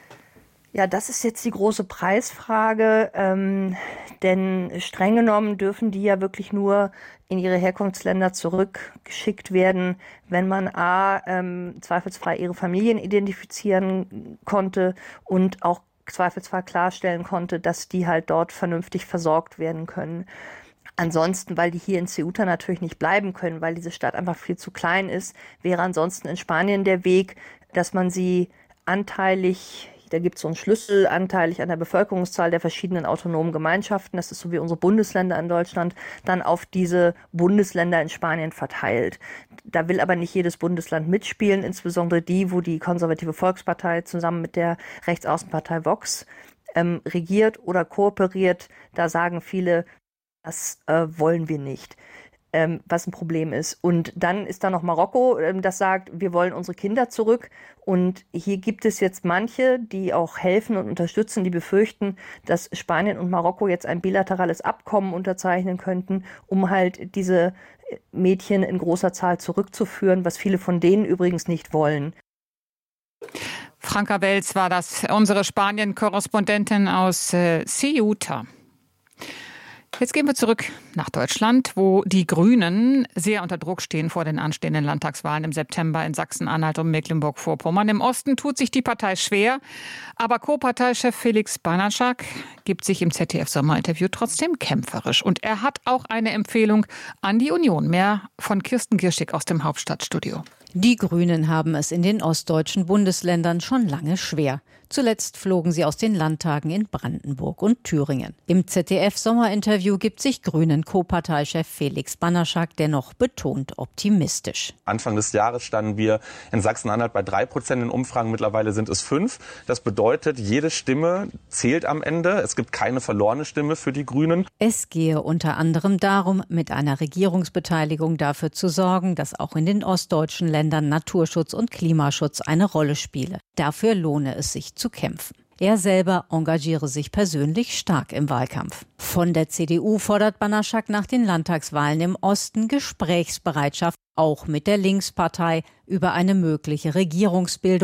Ja, das ist jetzt die große Preisfrage, ähm, denn streng genommen dürfen die ja wirklich nur in ihre Herkunftsländer zurückgeschickt werden, wenn man a. Ähm, zweifelsfrei ihre Familien identifizieren konnte und auch zweifelsfrei klarstellen konnte, dass die halt dort vernünftig versorgt werden können. Ansonsten, weil die hier in Ceuta natürlich nicht bleiben können, weil diese Stadt einfach viel zu klein ist, wäre ansonsten in Spanien der Weg, dass man sie anteilig, da gibt es so einen Schlüssel, anteilig an der Bevölkerungszahl der verschiedenen autonomen Gemeinschaften, das ist so wie unsere Bundesländer in Deutschland, dann auf diese Bundesländer in Spanien verteilt. Da will aber nicht jedes Bundesland mitspielen, insbesondere die, wo die konservative Volkspartei zusammen mit der Rechtsaußenpartei Vox ähm, regiert oder kooperiert. Da sagen viele, das äh, wollen wir nicht. Ähm, was ein Problem ist. Und dann ist da noch Marokko, ähm, das sagt, wir wollen unsere Kinder zurück. Und hier gibt es jetzt manche, die auch helfen und unterstützen, die befürchten, dass Spanien und Marokko jetzt ein bilaterales Abkommen unterzeichnen könnten, um halt diese Mädchen in großer Zahl zurückzuführen, was viele von denen übrigens nicht wollen. Franka Welz war das, unsere Spanien-Korrespondentin aus äh, Ceuta. Jetzt gehen wir zurück nach Deutschland, wo die Grünen sehr unter Druck stehen vor den anstehenden Landtagswahlen im September in Sachsen-Anhalt und Mecklenburg-Vorpommern. Im Osten tut sich die Partei schwer, aber Co-Parteichef Felix Banaschak gibt sich im Z D F-Sommerinterview trotzdem kämpferisch. Und er hat auch eine Empfehlung an die Union. Mehr von Kirsten Gierschig aus dem Hauptstadtstudio. Die Grünen haben es in den ostdeutschen Bundesländern schon lange schwer. Zuletzt flogen sie aus den Landtagen in Brandenburg und Thüringen. Im Z D F-Sommerinterview gibt sich Grünen-Co-Parteichef Felix Banaschak dennoch betont optimistisch. Anfang des Jahres standen wir in Sachsen-Anhalt bei drei Prozent in Umfragen. Mittlerweile sind es fünf. Das bedeutet, jede Stimme zählt am Ende. Es gibt keine verlorene Stimme für die Grünen. Es gehe unter anderem darum, mit einer Regierungsbeteiligung dafür zu sorgen, dass auch in den ostdeutschen Ländern Naturschutz und Klimaschutz eine Rolle spiele. Dafür lohne es sich zu kämpfen. Er selber engagiere sich persönlich stark im Wahlkampf. Von der C D U fordert Banaschak nach den Landtagswahlen im Osten Gesprächsbereitschaft, auch mit der Linkspartei, über eine mögliche Regierungsbildung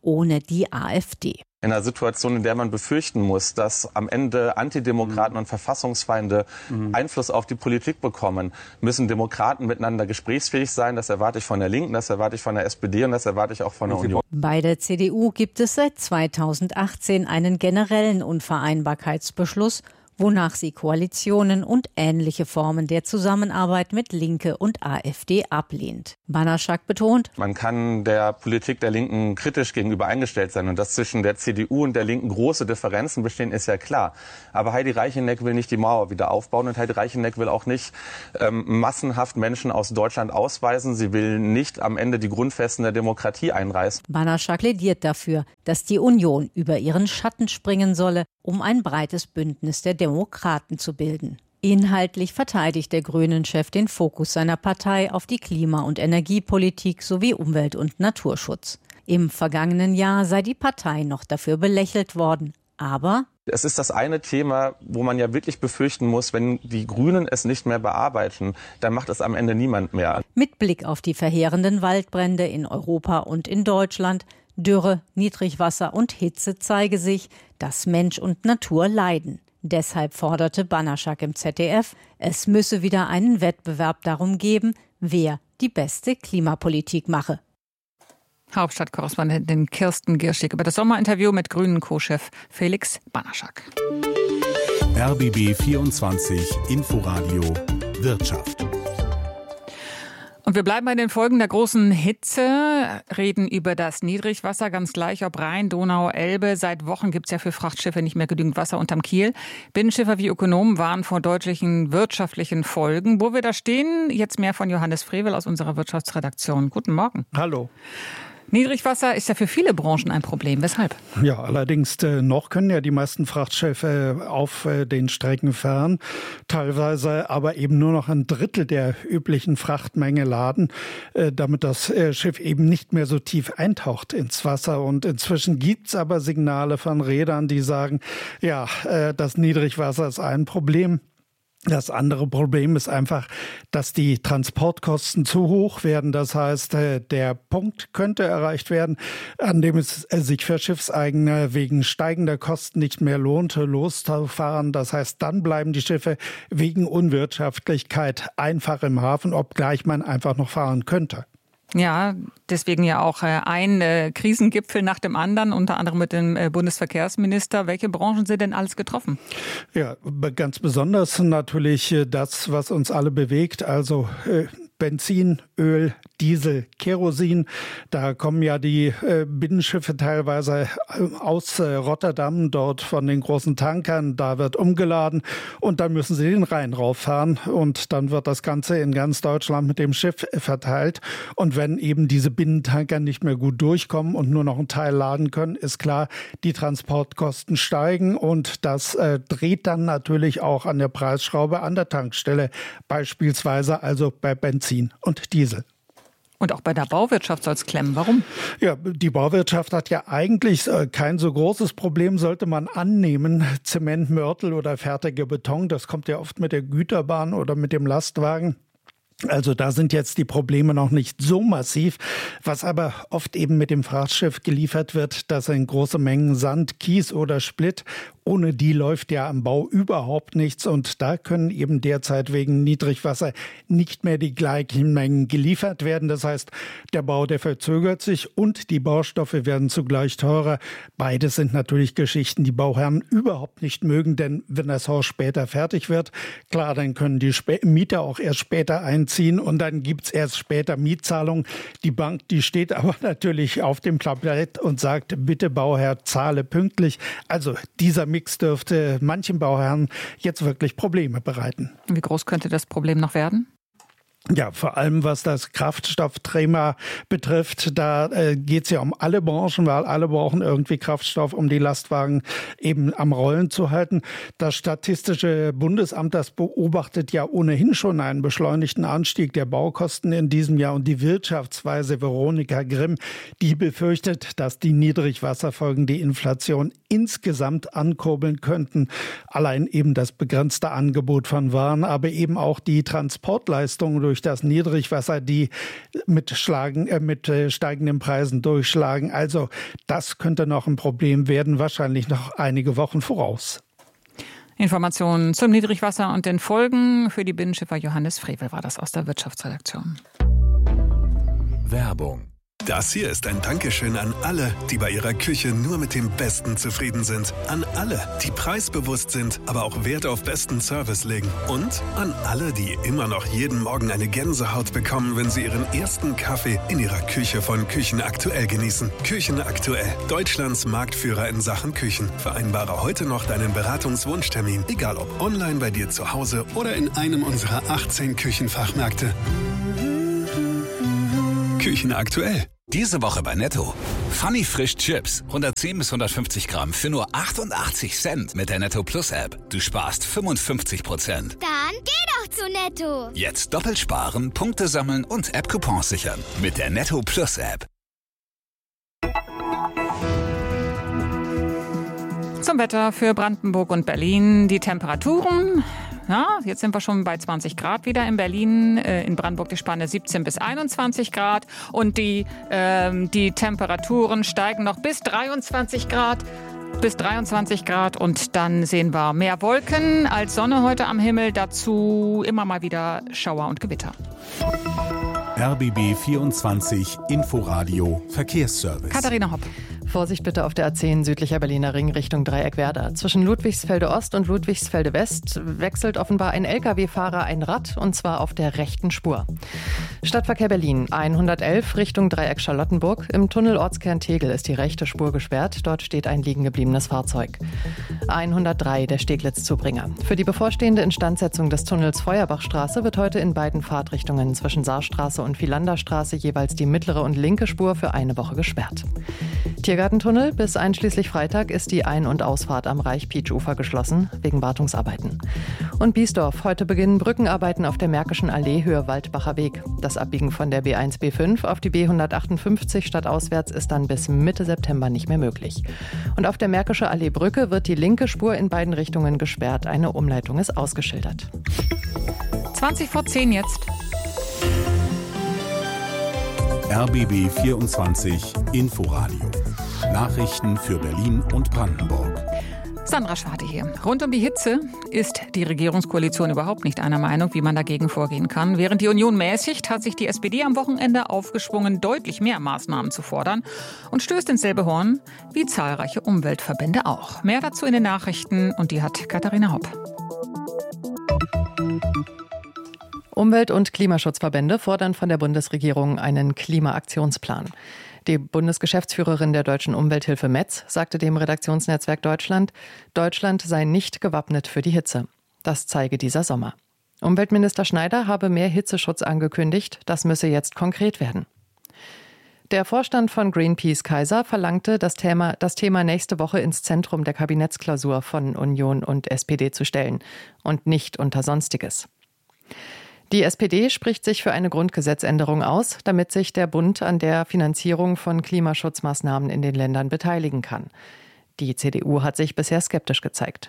ohne die AfD. In einer Situation, in der man befürchten muss, dass am Ende Antidemokraten und Verfassungsfeinde mhm. Einfluss auf die Politik bekommen, müssen Demokraten miteinander gesprächsfähig sein. Das erwarte ich von der Linken, das erwarte ich von der S P D und das erwarte ich auch von der Union. Bei der C D U gibt es seit zweitausendachtzehn einen generellen Unvereinbarkeitsbeschluss, wonach sie Koalitionen und ähnliche Formen der Zusammenarbeit mit Linke und AfD ablehnt. Banaschak betont: Man kann der Politik der Linken kritisch gegenüber eingestellt sein. Und dass zwischen der C D U und der Linken große Differenzen bestehen, ist ja klar. Aber Heidi Reicheneck will nicht die Mauer wieder aufbauen und Heidi Reicheneck will auch nicht ähm, massenhaft Menschen aus Deutschland ausweisen. Sie will nicht am Ende die Grundfesten der Demokratie einreißen. Banaschak plädiert dafür, dass die Union über ihren Schatten springen solle, um ein breites Bündnis der Demokraten zu bilden. Inhaltlich verteidigt der Grünen-Chef den Fokus seiner Partei auf die Klima- und Energiepolitik sowie Umwelt- und Naturschutz. Im vergangenen Jahr sei die Partei noch dafür belächelt worden. Aber es ist das eine Thema, wo man ja wirklich befürchten muss, wenn die Grünen es nicht mehr bearbeiten, dann macht es am Ende niemand mehr. Mit Blick auf die verheerenden Waldbrände in Europa und in Deutschland, Dürre, Niedrigwasser und Hitze zeige sich, dass Mensch und Natur leiden. Deshalb forderte Banaschak im Z D F, es müsse wieder einen Wettbewerb darum geben, wer die beste Klimapolitik mache. Hauptstadtkorrespondentin Kirsten Gierschig über das Sommerinterview mit Grünen-Co-Chef Felix Banaschak. R B B vierundzwanzig Inforadio Wirtschaft. Und wir bleiben bei den Folgen der großen Hitze, reden über das Niedrigwasser, ganz gleich ob Rhein, Donau, Elbe. Seit Wochen gibt es ja für Frachtschiffe nicht mehr genügend Wasser unterm Kiel. Binnenschiffer wie Ökonomen warnen vor deutlichen wirtschaftlichen Folgen. Wo wir da stehen, jetzt mehr von Johannes Frevel aus unserer Wirtschaftsredaktion. Guten Morgen. Hallo. Niedrigwasser ist ja für viele Branchen ein Problem. Weshalb? Ja, allerdings äh, noch können ja die meisten Frachtschiffe auf äh, den Strecken fahren, teilweise aber eben nur noch ein Drittel der üblichen Frachtmenge laden, äh, damit das äh, Schiff eben nicht mehr so tief eintaucht ins Wasser. Und inzwischen gibt's aber Signale von Reedern, die sagen, ja, äh, das Niedrigwasser ist ein Problem. Das andere Problem ist einfach, dass die Transportkosten zu hoch werden. Das heißt, der Punkt könnte erreicht werden, an dem es sich für Schiffseigner wegen steigender Kosten nicht mehr lohnt, loszufahren. Das heißt, dann bleiben die Schiffe wegen Unwirtschaftlichkeit einfach im Hafen, obgleich man einfach noch fahren könnte. Ja, deswegen ja auch ein äh, Krisengipfel nach dem anderen, unter anderem mit dem äh, Bundesverkehrsminister. Welche Branchen sind denn alles getroffen? Ja, ganz besonders natürlich das, was uns alle bewegt, also äh, Benzin, Öl, Diesel, Kerosin. Da kommen ja die äh, Binnenschiffe teilweise aus äh, Rotterdam, dort von den großen Tankern. Da wird umgeladen und dann müssen sie den Rhein rauffahren und dann wird das Ganze in ganz Deutschland mit dem Schiff verteilt. Und wenn eben diese Binnentanker nicht mehr gut durchkommen und nur noch einen Teil laden können, ist klar, die Transportkosten steigen und das äh, dreht dann natürlich auch an der Preisschraube an der Tankstelle, beispielsweise also bei Benzin und Diesel. Und auch bei der Bauwirtschaft soll es klemmen. Warum? Ja, die Bauwirtschaft hat ja eigentlich kein so großes Problem, sollte man annehmen. Zement, Mörtel oder fertiger Beton, das kommt ja oft mit der Güterbahn oder mit dem Lastwagen. Also da sind jetzt die Probleme noch nicht so massiv. Was aber oft eben mit dem Frachtschiff geliefert wird, das sind große Mengen Sand, Kies oder Splitt. Ohne die läuft ja am Bau überhaupt nichts. Und da können eben derzeit wegen Niedrigwasser nicht mehr die gleichen Mengen geliefert werden. Das heißt, der Bau, der verzögert sich und die Baustoffe werden zugleich teurer. Beides sind natürlich Geschichten, die Bauherren überhaupt nicht mögen. Denn wenn das Haus später fertig wird, klar, dann können die Mieter auch erst später einziehen und dann gibt's erst später Mietzahlungen. Die Bank, die steht aber natürlich auf dem Tablett und sagt, bitte Bauherr, zahle pünktlich. Also dieser Mix dürfte manchen Bauherren jetzt wirklich Probleme bereiten. Wie groß könnte das Problem noch werden? Ja, vor allem was das Kraftstoffthema betrifft, da äh, geht es ja um alle Branchen, weil alle brauchen irgendwie Kraftstoff, um die Lastwagen eben am Rollen zu halten. Das Statistische Bundesamt, das beobachtet ja ohnehin schon einen beschleunigten Anstieg der Baukosten in diesem Jahr. Und die Wirtschaftsweise Veronika Grimm, die befürchtet, dass die Niedrigwasserfolgen die Inflation insgesamt ankurbeln könnten. Allein eben das begrenzte Angebot von Waren, aber eben auch die Transportleistungen durch durch das Niedrigwasser, die mit, Schlagen, äh, mit äh, steigenden Preisen durchschlagen. Also das könnte noch ein Problem werden, wahrscheinlich noch einige Wochen voraus. Informationen zum Niedrigwasser und den Folgen für die Binnenschiffer Johannes Frevel war das aus der Wirtschaftsredaktion. Werbung. Das hier ist ein Dankeschön an alle, die bei ihrer Küche nur mit dem Besten zufrieden sind. An alle, die preisbewusst sind, aber auch Wert auf besten Service legen. Und an alle, die immer noch jeden Morgen eine Gänsehaut bekommen, wenn sie ihren ersten Kaffee in ihrer Küche von Küchen Aktuell genießen. Küchen Aktuell, Deutschlands Marktführer in Sachen Küchen. Vereinbare heute noch deinen Beratungswunschtermin, egal ob online bei dir zu Hause oder in einem unserer achtzehn Küchenfachmärkte. Küchen Aktuell. Diese Woche bei Netto. Funny Frisch Chips. hundertzehn bis hundertfünfzig Gramm für nur achtundachtzig Cent mit der Netto Plus App. Du sparst fünfundfünfzig Prozent. Dann geh doch zu Netto. Jetzt doppelt sparen, Punkte sammeln und App-Coupons sichern. Mit der Netto Plus App. Zum Wetter für Brandenburg und Berlin. Die Temperaturen. Ja, jetzt sind wir schon bei zwanzig Grad wieder in Berlin, äh, in Brandenburg die Spanne siebzehn bis einundzwanzig Grad und die, ähm, die Temperaturen steigen noch bis dreiundzwanzig Grad. Bis dreiundzwanzig Grad und dann sehen wir mehr Wolken als Sonne heute am Himmel, dazu immer mal wieder Schauer und Gewitter. R B B vierundzwanzig Inforadio Verkehrsservice. Katharina Hopp. Vorsicht bitte auf der A zehn südlicher Berliner Ring Richtung Dreieck-Werder. Zwischen Ludwigsfelde Ost und Ludwigsfelde West wechselt offenbar ein L K W-Fahrer ein Rad, und zwar auf der rechten Spur. Stadtverkehr Berlin hundertelf Richtung Dreieck Charlottenburg. Im Tunnel Ortskern Tegel ist die rechte Spur gesperrt. Dort steht ein liegen gebliebenes Fahrzeug. hundertdrei der Steglitz-Zubringer. Für die bevorstehende Instandsetzung des Tunnels Feuerbachstraße wird heute in beiden Fahrtrichtungen zwischen Saarstraße und Vilanderstraße jeweils die mittlere und linke Spur für eine Woche gesperrt. Tiergartentunnel. Bis einschließlich Freitag ist die Ein- und Ausfahrt am Reich-Pietsch-Ufer geschlossen, wegen Wartungsarbeiten. Und Biesdorf. Heute beginnen Brückenarbeiten auf der Märkischen Allee Höhe Waldbacher Weg. Das Abbiegen von der B eins B fünf auf die B hundertachtundfünfzig stadtauswärts ist dann bis Mitte September nicht mehr möglich. Und auf der Märkische Allee Brücke wird die linke Spur in beiden Richtungen gesperrt. Eine Umleitung ist ausgeschildert. zwanzig vor zehn jetzt. R B B vierundzwanzig Inforadio. Nachrichten für Berlin und Brandenburg. Sandra Schwarte hier. Rund um die Hitze ist die Regierungskoalition überhaupt nicht einer Meinung, wie man dagegen vorgehen kann. Während die Union mäßigt, hat sich die S P D am Wochenende aufgeschwungen, deutlich mehr Maßnahmen zu fordern und stößt ins selbe Horn wie zahlreiche Umweltverbände auch. Mehr dazu in den Nachrichten, und die hat Katharina Hopp. Umwelt- und Klimaschutzverbände fordern von der Bundesregierung einen Klimaaktionsplan. Die Bundesgeschäftsführerin der Deutschen Umwelthilfe Metz sagte dem Redaktionsnetzwerk Deutschland, Deutschland sei nicht gewappnet für die Hitze. Das zeige dieser Sommer. Umweltminister Schneider habe mehr Hitzeschutz angekündigt. Das müsse jetzt konkret werden. Der Vorstand von Greenpeace Kaiser verlangte, das Thema, das Thema nächste Woche ins Zentrum der Kabinettsklausur von Union und S P D zu stellen und nicht unter Sonstiges. Die S P D spricht sich für eine Grundgesetzänderung aus, damit sich der Bund an der Finanzierung von Klimaschutzmaßnahmen in den Ländern beteiligen kann. Die C D U hat sich bisher skeptisch gezeigt.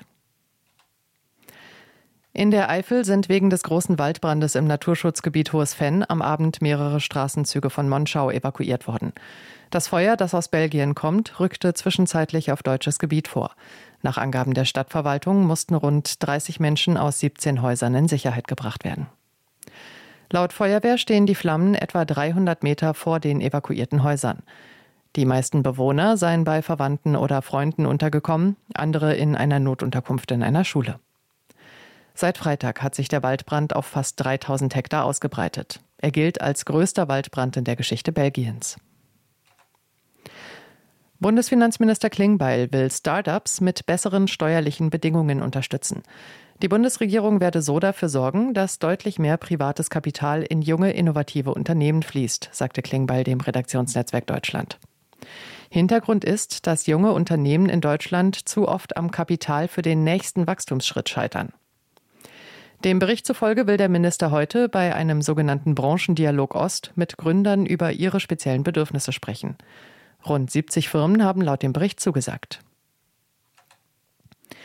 In der Eifel sind wegen des großen Waldbrandes im Naturschutzgebiet Hohes Venn am Abend mehrere Straßenzüge von Monschau evakuiert worden. Das Feuer, das aus Belgien kommt, rückte zwischenzeitlich auf deutsches Gebiet vor. Nach Angaben der Stadtverwaltung mussten rund dreißig Menschen aus siebzehn Häusern in Sicherheit gebracht werden. Laut Feuerwehr stehen die Flammen etwa dreihundert Meter vor den evakuierten Häusern. Die meisten Bewohner seien bei Verwandten oder Freunden untergekommen, andere in einer Notunterkunft in einer Schule. Seit Freitag hat sich der Waldbrand auf fast dreitausend Hektar ausgebreitet. Er gilt als größter Waldbrand in der Geschichte Belgiens. Bundesfinanzminister Klingbeil will Start-ups mit besseren steuerlichen Bedingungen unterstützen. Die Bundesregierung werde so dafür sorgen, dass deutlich mehr privates Kapital in junge, innovative Unternehmen fließt, sagte Klingbeil dem Redaktionsnetzwerk Deutschland. Hintergrund ist, dass junge Unternehmen in Deutschland zu oft am Kapital für den nächsten Wachstumsschritt scheitern. Dem Bericht zufolge will der Minister heute bei einem sogenannten Branchendialog Ost mit Gründern über ihre speziellen Bedürfnisse sprechen. Rund siebzig Firmen haben laut dem Bericht zugesagt.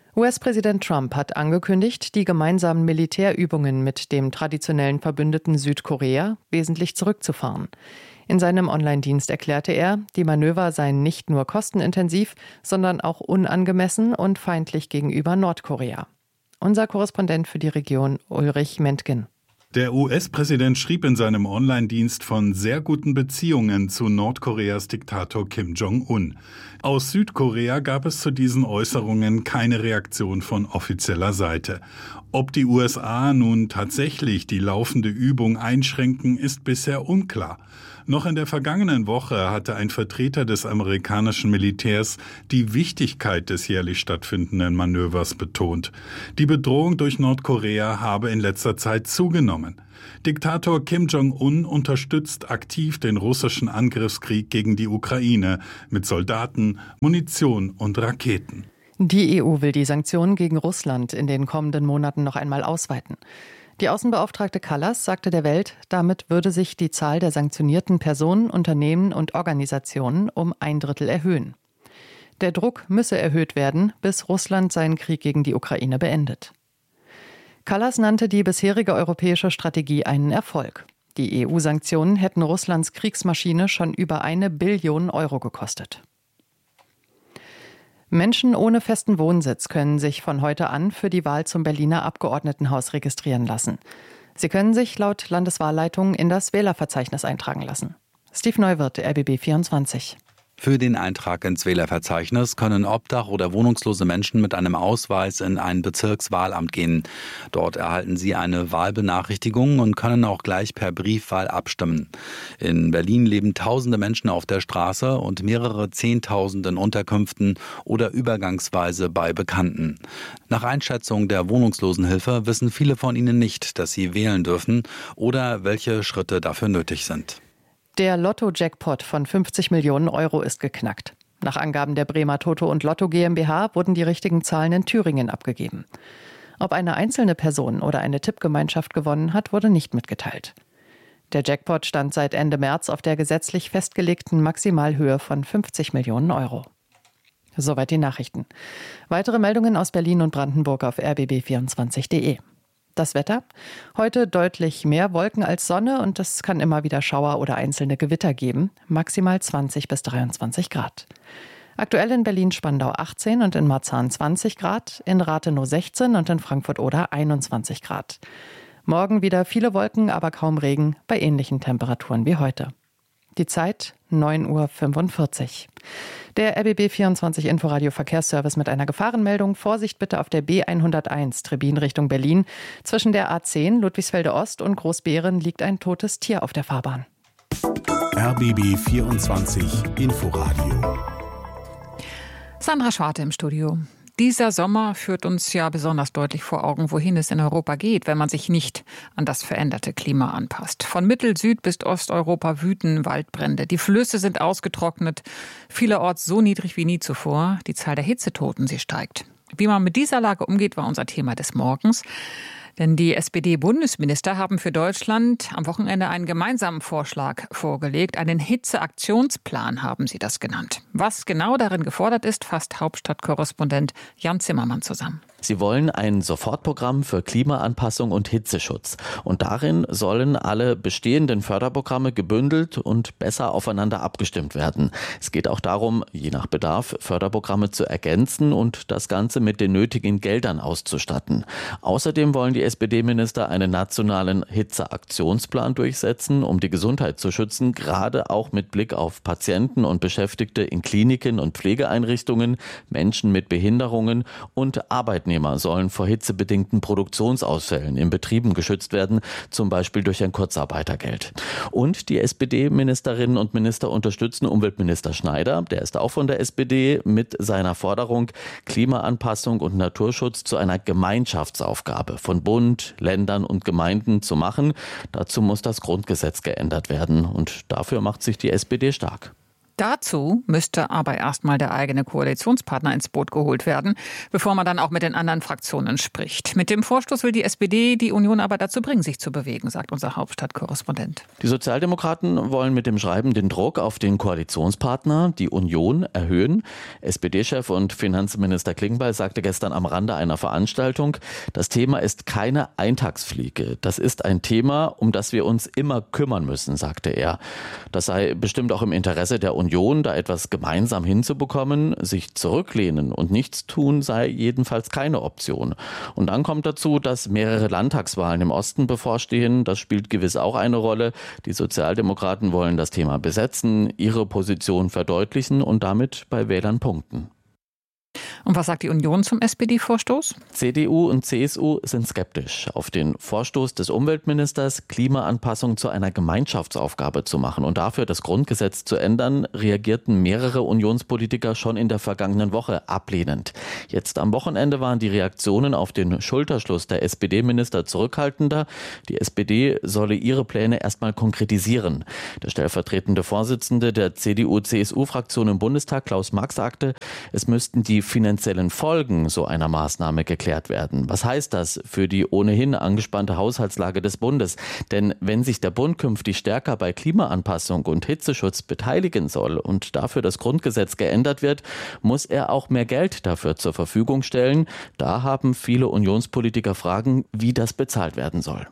U S-Präsident Trump hat angekündigt, die gemeinsamen Militärübungen mit dem traditionellen Verbündeten Südkorea wesentlich zurückzufahren. In seinem Online-Dienst erklärte er, die Manöver seien nicht nur kostenintensiv, sondern auch unangemessen und feindlich gegenüber Nordkorea. Unser Korrespondent für die Region Ulrich Mentgen. Der U S-Präsident schrieb in seinem Online-Dienst von sehr guten Beziehungen zu Nordkoreas Diktator Kim Jong-un. Aus Südkorea gab es zu diesen Äußerungen keine Reaktion von offizieller Seite. Ob die U S A nun tatsächlich die laufende Übung einschränken, ist bisher unklar. Noch in der vergangenen Woche hatte ein Vertreter des amerikanischen Militärs die Wichtigkeit des jährlich stattfindenden Manövers betont. Die Bedrohung durch Nordkorea habe in letzter Zeit zugenommen. Diktator Kim Jong-un unterstützt aktiv den russischen Angriffskrieg gegen die Ukraine mit Soldaten, Munition und Raketen. Die E U will die Sanktionen gegen Russland in den kommenden Monaten noch einmal ausweiten. Die Außenbeauftragte Kallas sagte der Welt, damit würde sich die Zahl der sanktionierten Personen, Unternehmen und Organisationen um ein Drittel erhöhen. Der Druck müsse erhöht werden, bis Russland seinen Krieg gegen die Ukraine beendet. Kallas nannte die bisherige europäische Strategie einen Erfolg. Die E U-Sanktionen hätten Russlands Kriegsmaschine schon über eine Billion Euro gekostet. Menschen ohne festen Wohnsitz können sich von heute an für die Wahl zum Berliner Abgeordnetenhaus registrieren lassen. Sie können sich laut Landeswahlleitung in das Wählerverzeichnis eintragen lassen. Steve Neuwirth, R B B vierundzwanzig. Für den Eintrag ins Wählerverzeichnis können obdach- oder wohnungslose Menschen mit einem Ausweis in ein Bezirkswahlamt gehen. Dort erhalten sie eine Wahlbenachrichtigung und können auch gleich per Briefwahl abstimmen. In Berlin leben tausende Menschen auf der Straße und mehrere Zehntausend in Unterkünften oder übergangsweise bei Bekannten. Nach Einschätzung der Wohnungslosenhilfe wissen viele von ihnen nicht, dass sie wählen dürfen oder welche Schritte dafür nötig sind. Der Lotto-Jackpot von fünfzig Millionen Euro ist geknackt. Nach Angaben der Bremer Toto und Lotto GmbH wurden die richtigen Zahlen in Thüringen abgegeben. Ob eine einzelne Person oder eine Tippgemeinschaft gewonnen hat, wurde nicht mitgeteilt. Der Jackpot stand seit Ende März auf der gesetzlich festgelegten Maximalhöhe von fünfzig Millionen Euro. Soweit die Nachrichten. Weitere Meldungen aus Berlin und Brandenburg auf r b b vierundzwanzig punkt de. Das Wetter? Heute deutlich mehr Wolken als Sonne und es kann immer wieder Schauer oder einzelne Gewitter geben. Maximal zwanzig bis dreiundzwanzig Grad. Aktuell in Berlin-Spandau achtzehn und in Marzahn zwanzig Grad, in Rathenow sechzehn und in Frankfurt-Oder einundzwanzig Grad. Morgen wieder viele Wolken, aber kaum Regen bei ähnlichen Temperaturen wie heute. Die Zeit neun Uhr fünfundvierzig. Der R B B vierundzwanzig Inforadio Verkehrsservice mit einer Gefahrenmeldung. Vorsicht bitte auf der B hunderteins, Trebin Richtung Berlin. Zwischen der A zehn, Ludwigsfelde Ost und Großbeeren liegt ein totes Tier auf der Fahrbahn. R B B vierundzwanzig Inforadio. Sandra Schwarte im Studio. Dieser Sommer führt uns ja besonders deutlich vor Augen, wohin es in Europa geht, wenn man sich nicht an das veränderte Klima anpasst. Von Mittel-, Süd- bis Osteuropa wüten Waldbrände. Die Flüsse sind ausgetrocknet, vielerorts so niedrig wie nie zuvor. Die Zahl der Hitzetoten, sie steigt. Wie man mit dieser Lage umgeht, war unser Thema des Morgens. Denn die S P D-Bundesminister haben für Deutschland am Wochenende einen gemeinsamen Vorschlag vorgelegt. Einen Hitzeaktionsplan haben sie das genannt. Was genau darin gefordert ist, fasst Hauptstadtkorrespondent Jan Zimmermann zusammen. Sie wollen ein Sofortprogramm für Klimaanpassung und Hitzeschutz. Und darin sollen alle bestehenden Förderprogramme gebündelt und besser aufeinander abgestimmt werden. Es geht auch darum, je nach Bedarf Förderprogramme zu ergänzen und das Ganze mit den nötigen Geldern auszustatten. Außerdem wollen die S P D-Minister einen nationalen Hitzeaktionsplan durchsetzen, um die Gesundheit zu schützen, gerade auch mit Blick auf Patienten und Beschäftigte in Kliniken und Pflegeeinrichtungen, Menschen mit Behinderungen und Arbeitnehmer sollen vor hitzebedingten Produktionsausfällen in Betrieben geschützt werden, zum Beispiel durch ein Kurzarbeitergeld. Und die S P D-Ministerinnen und Minister unterstützen Umweltminister Schneider, der ist auch von der S P D, mit seiner Forderung, Klimaanpassung und Naturschutz zu einer Gemeinschaftsaufgabe von Bund, Ländern und Gemeinden zu machen. Dazu muss das Grundgesetz geändert werden und dafür macht sich die S P D stark. Dazu müsste aber erstmal der eigene Koalitionspartner ins Boot geholt werden, bevor man dann auch mit den anderen Fraktionen spricht. Mit dem Vorstoß will die S P D die Union aber dazu bringen, sich zu bewegen, sagt unser Hauptstadtkorrespondent. Die Sozialdemokraten wollen mit dem Schreiben den Druck auf den Koalitionspartner, die Union, erhöhen. S P D-Chef und Finanzminister Klingbeil sagte gestern am Rande einer Veranstaltung, das Thema ist keine Eintagsfliege. Das ist ein Thema, um das wir uns immer kümmern müssen, sagte er. Das sei bestimmt auch im Interesse der Union. Union, da etwas gemeinsam hinzubekommen, sich zurücklehnen und nichts tun, sei jedenfalls keine Option. Und dann kommt dazu, dass mehrere Landtagswahlen im Osten bevorstehen. Das spielt gewiss auch eine Rolle. Die Sozialdemokraten wollen das Thema besetzen, ihre Position verdeutlichen und damit bei Wählern punkten. Und was sagt die Union zum S P D-Vorstoß? C D U und C S U sind skeptisch. Auf den Vorstoß des Umweltministers, Klimaanpassung zu einer Gemeinschaftsaufgabe zu machen und dafür das Grundgesetz zu ändern, reagierten mehrere Unionspolitiker schon in der vergangenen Woche ablehnend. Jetzt am Wochenende waren die Reaktionen auf den Schulterschluss der S P D-Minister zurückhaltender. Die S P D solle ihre Pläne erstmal konkretisieren. Der stellvertretende Vorsitzende der C D U C S U-Fraktion im Bundestag, Klaus Mack, sagte, es müssten die finanziellen Folgen so einer Maßnahme geklärt werden. Was heißt das für die ohnehin angespannte Haushaltslage des Bundes? Denn wenn sich der Bund künftig stärker bei Klimaanpassung und Hitzeschutz beteiligen soll und dafür das Grundgesetz geändert wird, muss er auch mehr Geld dafür zur Verfügung stellen. Da haben viele Unionspolitiker Fragen, wie das bezahlt werden soll.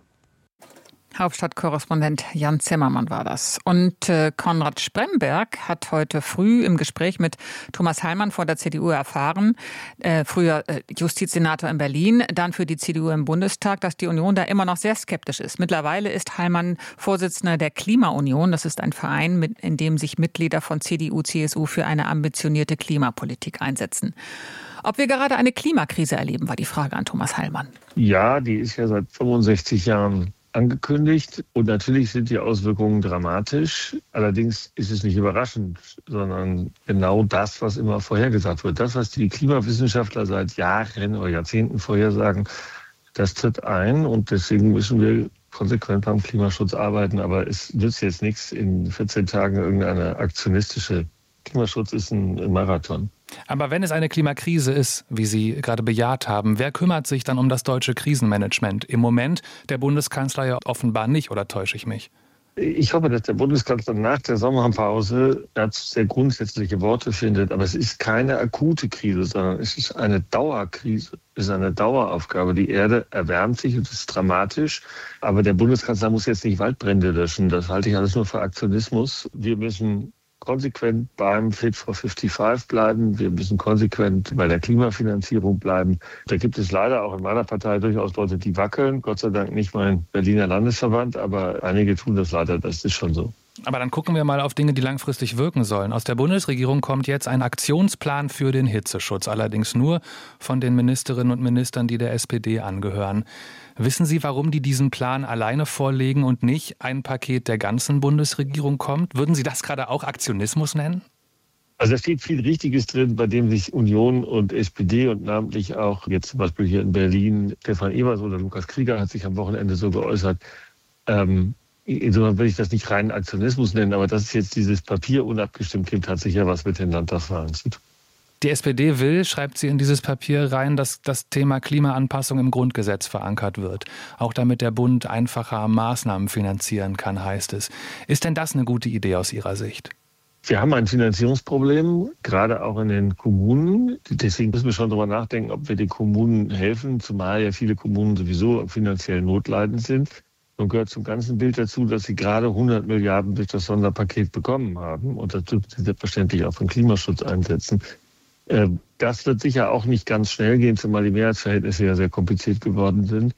Hauptstadtkorrespondent Jan Zimmermann war das. Und äh, Konrad Spremberg hat heute früh im Gespräch mit Thomas Heilmann vor der C D U erfahren, äh, früher äh, Justizsenator in Berlin, dann für die C D U im Bundestag, dass die Union da immer noch sehr skeptisch ist. Mittlerweile ist Heilmann Vorsitzender der Klimaunion. Das ist ein Verein, mit, in dem sich Mitglieder von C D U, C S U für eine ambitionierte Klimapolitik einsetzen. Ob wir gerade eine Klimakrise erleben, war die Frage an Thomas Heilmann. Ja, die ist ja seit fünfundsechzig Jahren angekündigt und natürlich sind die Auswirkungen dramatisch. Allerdings ist es nicht überraschend, sondern genau das, was immer vorhergesagt wird. Das, was die Klimawissenschaftler seit Jahren oder Jahrzehnten vorhersagen, das tritt ein und deswegen müssen wir konsequent beim Klimaschutz arbeiten. Aber es nützt jetzt nichts, in vierzehn Tagen irgendeine aktionistische. Klimaschutz ist ein Marathon. Aber wenn es eine Klimakrise ist, wie Sie gerade bejaht haben, wer kümmert sich dann um das deutsche Krisenmanagement? Im Moment der Bundeskanzler ja offenbar nicht, oder täusche ich mich? Ich hoffe, dass der Bundeskanzler nach der Sommerpause dazu sehr grundsätzliche Worte findet. Aber es ist keine akute Krise, sondern es ist eine Dauerkrise. Es ist eine Daueraufgabe. Die Erde erwärmt sich und es ist dramatisch. Aber der Bundeskanzler muss jetzt nicht Waldbrände löschen. Das halte ich alles nur für Aktionismus. Wir müssen konsequent beim Fit for fünfundfünfzig bleiben. Wir müssen konsequent bei der Klimafinanzierung bleiben. Da gibt es leider auch in meiner Partei durchaus Leute, die wackeln. Gott sei Dank nicht mein Berliner Landesverband, aber einige tun das leider. Das ist schon so. Aber dann gucken wir mal auf Dinge, die langfristig wirken sollen. Aus der Bundesregierung kommt jetzt ein Aktionsplan für den Hitzeschutz, allerdings nur von den Ministerinnen und Ministern, die der S P D angehören. Wissen Sie, warum die diesen Plan alleine vorlegen und nicht ein Paket der ganzen Bundesregierung kommt? Würden Sie das gerade auch Aktionismus nennen? Also da steht viel Richtiges drin, bei dem sich Union und S P D und namentlich auch jetzt zum Beispiel hier in Berlin Stefan Evers oder Lukas Krieger hat sich am Wochenende so geäußert. Ähm, Insofern würde ich das nicht reinen Aktionismus nennen, aber dass es jetzt dieses Papier unabgestimmt gibt, hat sicher was mit den Landtagswahlen zu tun. Die S P D will, schreibt sie in dieses Papier rein, dass das Thema Klimaanpassung im Grundgesetz verankert wird. Auch damit der Bund einfacher Maßnahmen finanzieren kann, heißt es. Ist denn das eine gute Idee aus Ihrer Sicht? Wir haben ein Finanzierungsproblem, gerade auch in den Kommunen. Deswegen müssen wir schon darüber nachdenken, ob wir den Kommunen helfen, zumal ja viele Kommunen sowieso finanziell notleidend sind. Und gehört zum ganzen Bild dazu, dass sie gerade hundert Milliarden durch das Sonderpaket bekommen haben. Und das dürfen sie selbstverständlich auch für den Klimaschutz einsetzen. Das wird sicher auch nicht ganz schnell gehen, zumal die Mehrheitsverhältnisse ja sehr kompliziert geworden sind.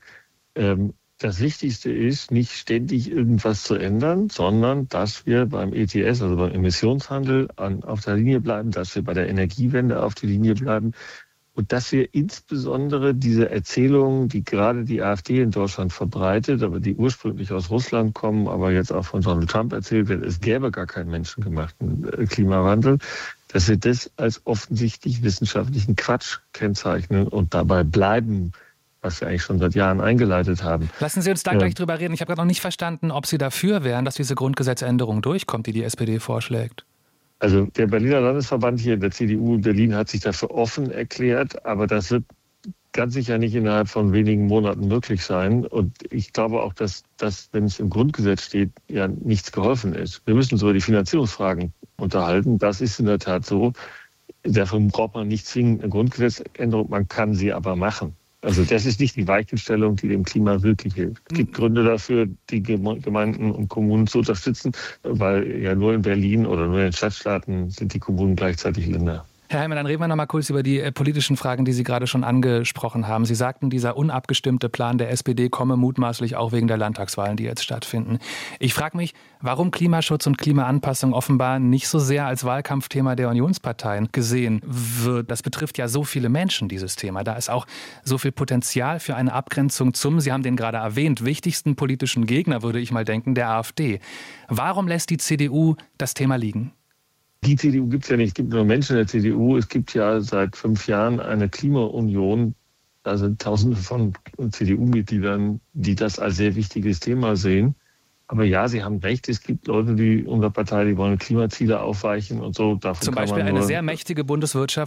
Das Wichtigste ist, nicht ständig irgendwas zu ändern, sondern dass wir beim E T S, also beim Emissionshandel, auf der Linie bleiben, dass wir bei der Energiewende auf der Linie bleiben. Und dass wir insbesondere diese Erzählungen, die gerade die AfD in Deutschland verbreitet, aber die ursprünglich aus Russland kommen, aber jetzt auch von Donald Trump erzählt wird, es gäbe gar keinen menschengemachten Klimawandel, dass wir das als offensichtlich wissenschaftlichen Quatsch kennzeichnen und dabei bleiben, was wir eigentlich schon seit Jahren eingeleitet haben. Lassen Sie uns da ja. gleich drüber reden. Ich habe gerade noch nicht verstanden, ob Sie dafür wären, dass diese Grundgesetzänderung durchkommt, die die S P D vorschlägt. Also der Berliner Landesverband hier, der C D U in Berlin, hat sich dafür offen erklärt, aber das wird ganz sicher nicht innerhalb von wenigen Monaten möglich sein. Und ich glaube auch, dass das, wenn es im Grundgesetz steht, ja nichts geholfen ist. Wir müssen uns über die Finanzierungsfragen unterhalten. Das ist in der Tat so. Dafür braucht man nicht zwingend eine Grundgesetzänderung, man kann sie aber machen. Also das ist nicht die Weichenstellung, die dem Klima wirklich hilft. Es gibt Gründe dafür, die Gemeinden und Kommunen zu unterstützen, weil ja nur in Berlin oder nur in den Stadtstaaten sind die Kommunen gleichzeitig Länder. Herr Heimann, dann reden wir noch mal kurz über die äh, politischen Fragen, die Sie gerade schon angesprochen haben. Sie sagten, dieser unabgestimmte Plan der S P D komme mutmaßlich auch wegen der Landtagswahlen, die jetzt stattfinden. Ich frage mich, warum Klimaschutz und Klimaanpassung offenbar nicht so sehr als Wahlkampfthema der Unionsparteien gesehen wird. Das betrifft ja so viele Menschen, dieses Thema. Da ist auch so viel Potenzial für eine Abgrenzung zum, Sie haben den gerade erwähnt, wichtigsten politischen Gegner, würde ich mal denken, der AfD. Warum lässt die C D U das Thema liegen? Die C D U gibt es ja nicht, es gibt nur Menschen in der C D U. Es gibt ja seit fünf Jahren eine Klimaunion. Da sind Tausende von C D U-Mitgliedern, die das als sehr wichtiges Thema sehen. Aber ja, Sie haben recht, es gibt Leute, die unserer Partei, die wollen Klimaziele aufweichen und so. Davon Zum kann Beispiel man eine nur sehr mächtige Bundeswirtschafts-